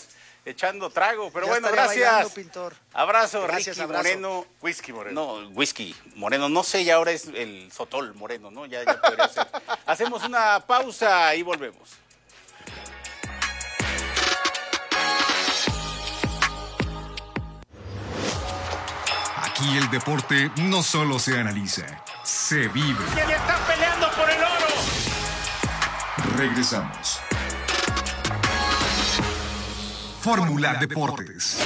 echando trago. Pero Ya bueno, estaría gracias. bailando, Pintor. Abrazo, Gracias, Ricky abrazo. Moreno. Whisky Moreno. No, whisky Moreno. No sé, ya ahora es el Sotol Moreno, ¿no? Ya, ya podría ser. Hacemos una pausa y volvemos. Aquí el deporte no solo se analiza, se vive. ¡Que están peleando por el oro! Regresamos. Fórmula Deportes.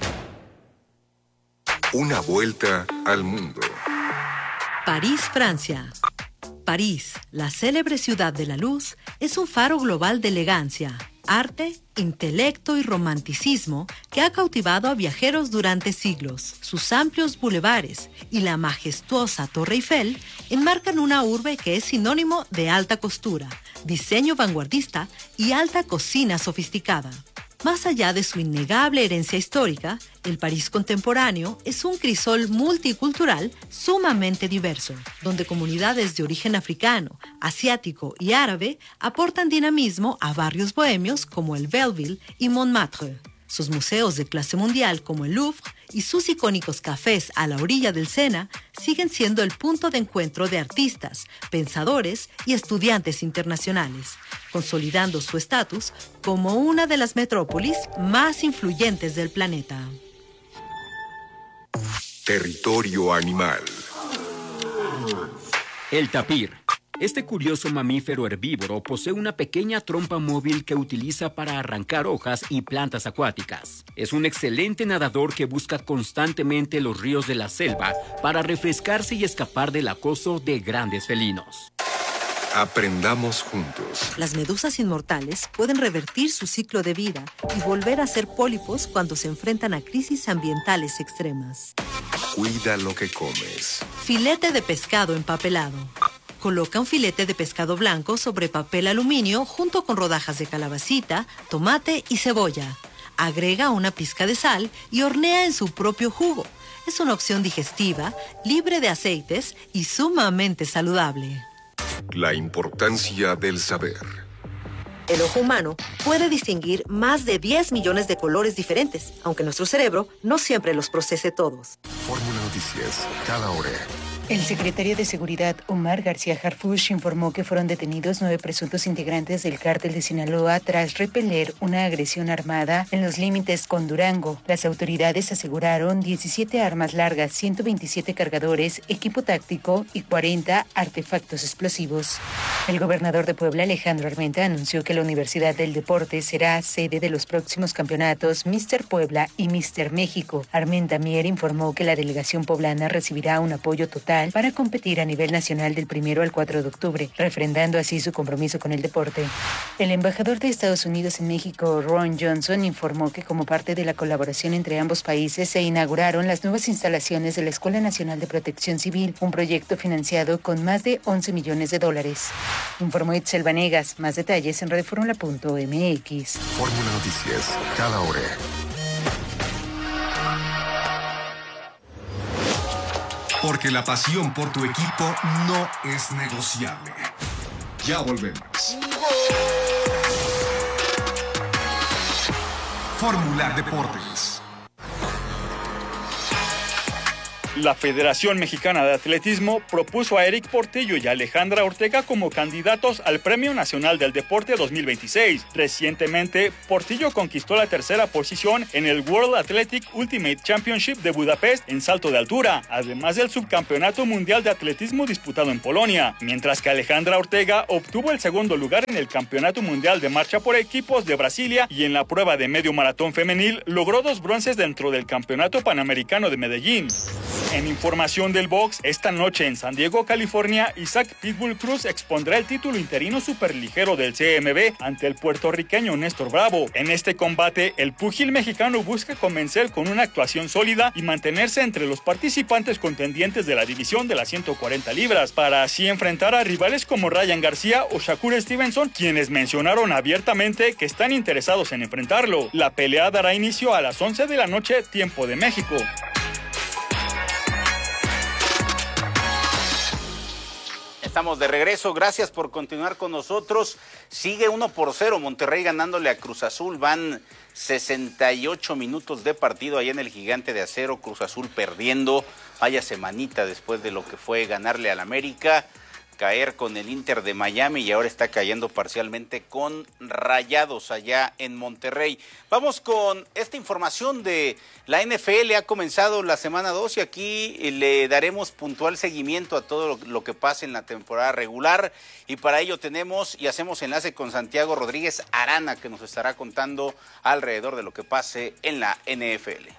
Una vuelta al mundo. París, Francia. París, la célebre ciudad de la luz, es un faro global de elegancia, arte, intelecto y romanticismo que ha cautivado a viajeros durante siglos. Sus amplios bulevares y la majestuosa Torre Eiffel enmarcan una urbe que es sinónimo de alta costura, diseño vanguardista y alta cocina sofisticada. Más allá de su innegable herencia histórica, el París contemporáneo es un crisol multicultural sumamente diverso, donde comunidades de origen africano, asiático y árabe aportan dinamismo a barrios bohemios como el Belleville y Montmartre. Sus museos de clase mundial como el Louvre y sus icónicos cafés a la orilla del Sena siguen siendo el punto de encuentro de artistas, pensadores y estudiantes internacionales, consolidando su estatus como una de las metrópolis más influyentes del planeta. Territorio animal. El tapir. Este curioso mamífero herbívoro posee una pequeña trompa móvil que utiliza para arrancar hojas y plantas acuáticas. Es un excelente nadador que busca constantemente los ríos de la selva para refrescarse y escapar del acoso de grandes felinos. Aprendamos juntos. Las medusas inmortales pueden revertir su ciclo de vida y volver a ser pólipos cuando se enfrentan a crisis ambientales extremas. Cuida lo que comes. Filete de pescado empapelado. Coloca un filete de pescado blanco sobre papel aluminio junto con rodajas de calabacita, tomate y cebolla. Agrega una pizca de sal y hornea en su propio jugo. Es una opción digestiva, libre de aceites y sumamente saludable. La importancia del saber. El ojo humano puede distinguir más de diez millones de colores diferentes, aunque nuestro cerebro no siempre los procese todos. Fórmula Noticias, cada hora. El secretario de Seguridad, Omar García Harfuch, informó que fueron detenidos nueve presuntos integrantes del cártel de Sinaloa tras repeler una agresión armada en los límites con Durango. Las autoridades aseguraron diecisiete armas largas, ciento veintisiete cargadores, equipo táctico y cuarenta artefactos explosivos. El gobernador de Puebla, Alejandro Armenta, anunció que la Universidad del Deporte será sede de los próximos campeonatos míster Puebla y míster México. Armenta Mier informó que la delegación poblana recibirá un apoyo total para competir a nivel nacional del primero al cuatro de octubre, refrendando así su compromiso con el deporte. El embajador de Estados Unidos en México, Ron Johnson, informó que como parte de la colaboración entre ambos países se inauguraron las nuevas instalaciones de la Escuela Nacional de Protección Civil, un proyecto financiado con más de once millones de dólares. Informó Itzel Vanegas. Más detalles en radioformula punto m x. Fórmula Noticias, cada hora. Porque la pasión por tu equipo no es negociable. Ya volvemos. Fórmula Deportes. La Federación Mexicana de Atletismo propuso a Eric Portillo y a Alejandra Ortega como candidatos al Premio Nacional del Deporte dos mil veintiséis. Recientemente, Portillo conquistó la tercera posición en el World Athletic Ultimate Championship de Budapest en salto de altura, además del subcampeonato mundial de atletismo disputado en Polonia, mientras que Alejandra Ortega obtuvo el segundo lugar en el Campeonato Mundial de Marcha por Equipos de Brasilia y en la prueba de medio maratón femenil logró dos bronces dentro del Campeonato Panamericano de Medellín. En información del box, esta noche en San Diego, California, Isaac Pitbull Cruz expondrá el título interino superligero del C M B ante el puertorriqueño Néstor Bravo. En este combate, el púgil mexicano busca convencer con una actuación sólida y mantenerse entre los participantes contendientes de la división de las ciento cuarenta libras, para así enfrentar a rivales como Ryan García o Shakur Stevenson, quienes mencionaron abiertamente que están interesados en enfrentarlo. La pelea dará inicio a las once de la noche, tiempo de México. Estamos de regreso, gracias por continuar con nosotros. Sigue uno por cero, Monterrey ganándole a Cruz Azul, van sesenta y ocho minutos de partido allá en el Gigante de Acero, Cruz Azul perdiendo, vaya semanita después de lo que fue ganarle al América, caer con el Inter de Miami y ahora está cayendo parcialmente con Rayados allá en Monterrey. Vamos con esta información de la N F L, ha comenzado la semana dos y aquí le daremos puntual seguimiento a todo lo, lo que pase en la temporada regular y para ello tenemos y hacemos enlace con Santiago Rodríguez Arana que nos estará contando alrededor de lo que pase en la N F L.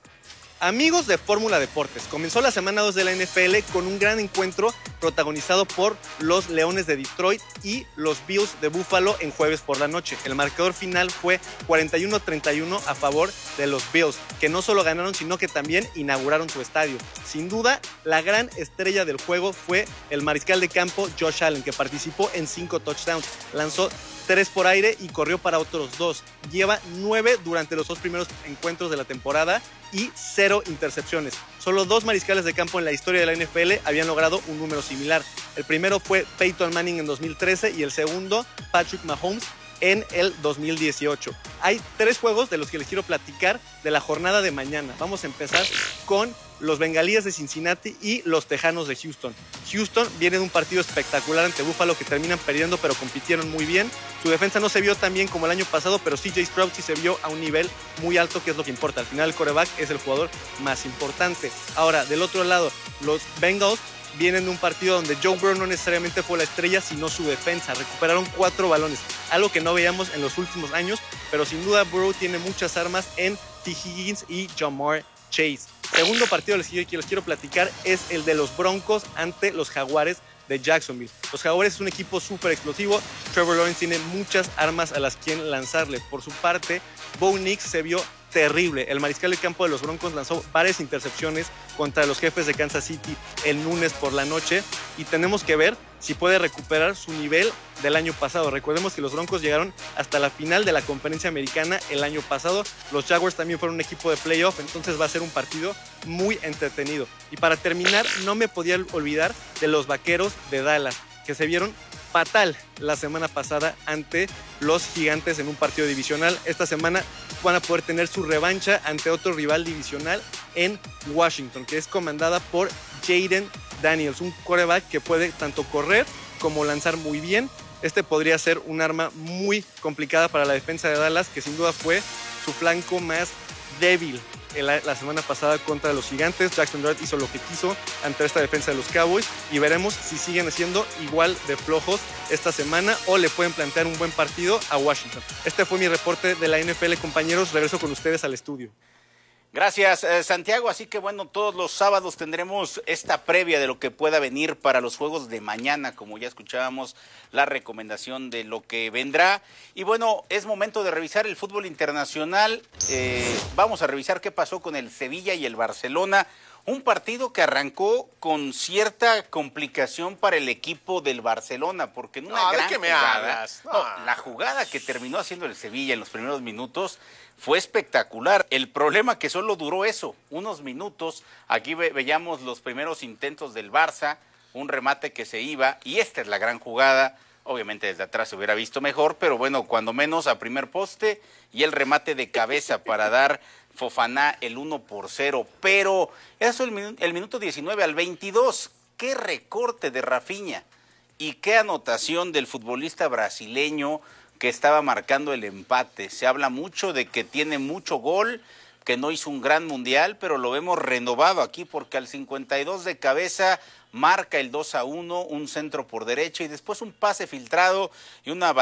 Amigos de Fórmula Deportes, comenzó la semana dos de la N F L con un gran encuentro protagonizado por los Leones de Detroit y los Bills de Buffalo en jueves por la noche. El marcador final fue cuarenta y uno a treinta y uno a favor de los Bills, que no solo ganaron, sino que también inauguraron su estadio. Sin duda, la gran estrella del juego fue el mariscal de campo Josh Allen, que participó en cinco touchdowns, lanzó tres por aire y corrió para otros dos. Lleva nueve durante los dos primeros encuentros de la temporada y cero intercepciones. Solo dos mariscales de campo en la historia de la N F L habían logrado un número similar. El primero fue Peyton Manning en dos mil trece y el segundo Patrick Mahomes en el dos mil dieciocho. Hay tres juegos de los que les quiero platicar de la jornada de mañana. Vamos a empezar con los Bengalíes de Cincinnati y los Tejanos de Houston. Houston viene de un partido espectacular ante Buffalo que terminan perdiendo, pero compitieron muy bien. Su defensa no se vio tan bien como el año pasado, pero C J Stroud sí se vio a un nivel muy alto, que es lo que importa. Al final el quarterback es el jugador más importante. Ahora, del otro lado, los Bengals vienen de un partido donde Joe Burrow no necesariamente fue la estrella, sino su defensa. Recuperaron cuatro balones, algo que no veíamos en los últimos años, pero sin duda Burrow tiene muchas armas en T. Higgins y Ja'Marr Chase. Segundo partido que les quiero platicar es el de los Broncos ante los Jaguares de Jacksonville. Los Jaguares es un equipo súper explosivo. Trevor Lawrence tiene muchas armas a las que lanzarle. Por su parte, Bo Nix se vio terrible. El mariscal de campo de los Broncos lanzó varias intercepciones contra los Jefes de Kansas City el lunes por la noche y tenemos que ver si puede recuperar su nivel del año pasado. Recordemos que los Broncos llegaron hasta la final de la Conferencia Americana el año pasado. Los Jaguars también fueron un equipo de playoff, entonces va a ser un partido muy entretenido. Y para terminar, no me podía olvidar de los Vaqueros de Dallas, que se vieron fatal la semana pasada ante los Gigantes en un partido divisional. Esta semana van a poder tener su revancha ante otro rival divisional en Washington, que es comandada por Jaden Daniels, un quarterback que puede tanto correr como lanzar muy bien. Este podría ser un arma muy complicada para la defensa de Dallas, que sin duda fue su flanco más débil la, la semana pasada contra los Gigantes. Jackson Dart hizo lo que quiso ante esta defensa de los Cowboys y veremos si siguen siendo igual de flojos esta semana o le pueden plantear un buen partido a Washington. Este fue mi reporte de la N F L, compañeros. Regreso con ustedes al estudio. Gracias, eh, Santiago. Así que bueno, todos los sábados tendremos esta previa de lo que pueda venir para los juegos de mañana, como ya escuchábamos la recomendación de lo que vendrá. Y bueno, es momento de revisar el fútbol internacional. Eh, vamos a revisar qué pasó con el Sevilla y el Barcelona. Un partido que arrancó con cierta complicación para el equipo del Barcelona, porque en una no, gran ¿de qué me jugada, hablas? No. No, la jugada que terminó haciendo el Sevilla en los primeros minutos fue espectacular. El problema que solo duró eso, unos minutos. Aquí ve, veíamos los primeros intentos del Barça, un remate que se iba, y esta es la gran jugada. Obviamente desde atrás se hubiera visto mejor, pero bueno, cuando menos a primer poste y el remate de cabeza para dar Fofaná el uno por cero. Pero eso el, minu el minuto diecinueve al veintidós. Qué recorte de Rafinha y qué anotación del futbolista brasileño que estaba marcando el empate. Se habla mucho de que tiene mucho gol, que no hizo un gran mundial, pero lo vemos renovado aquí porque al cincuenta y dos de cabeza marca el dos a uno, un centro por derecha y después un pase filtrado y una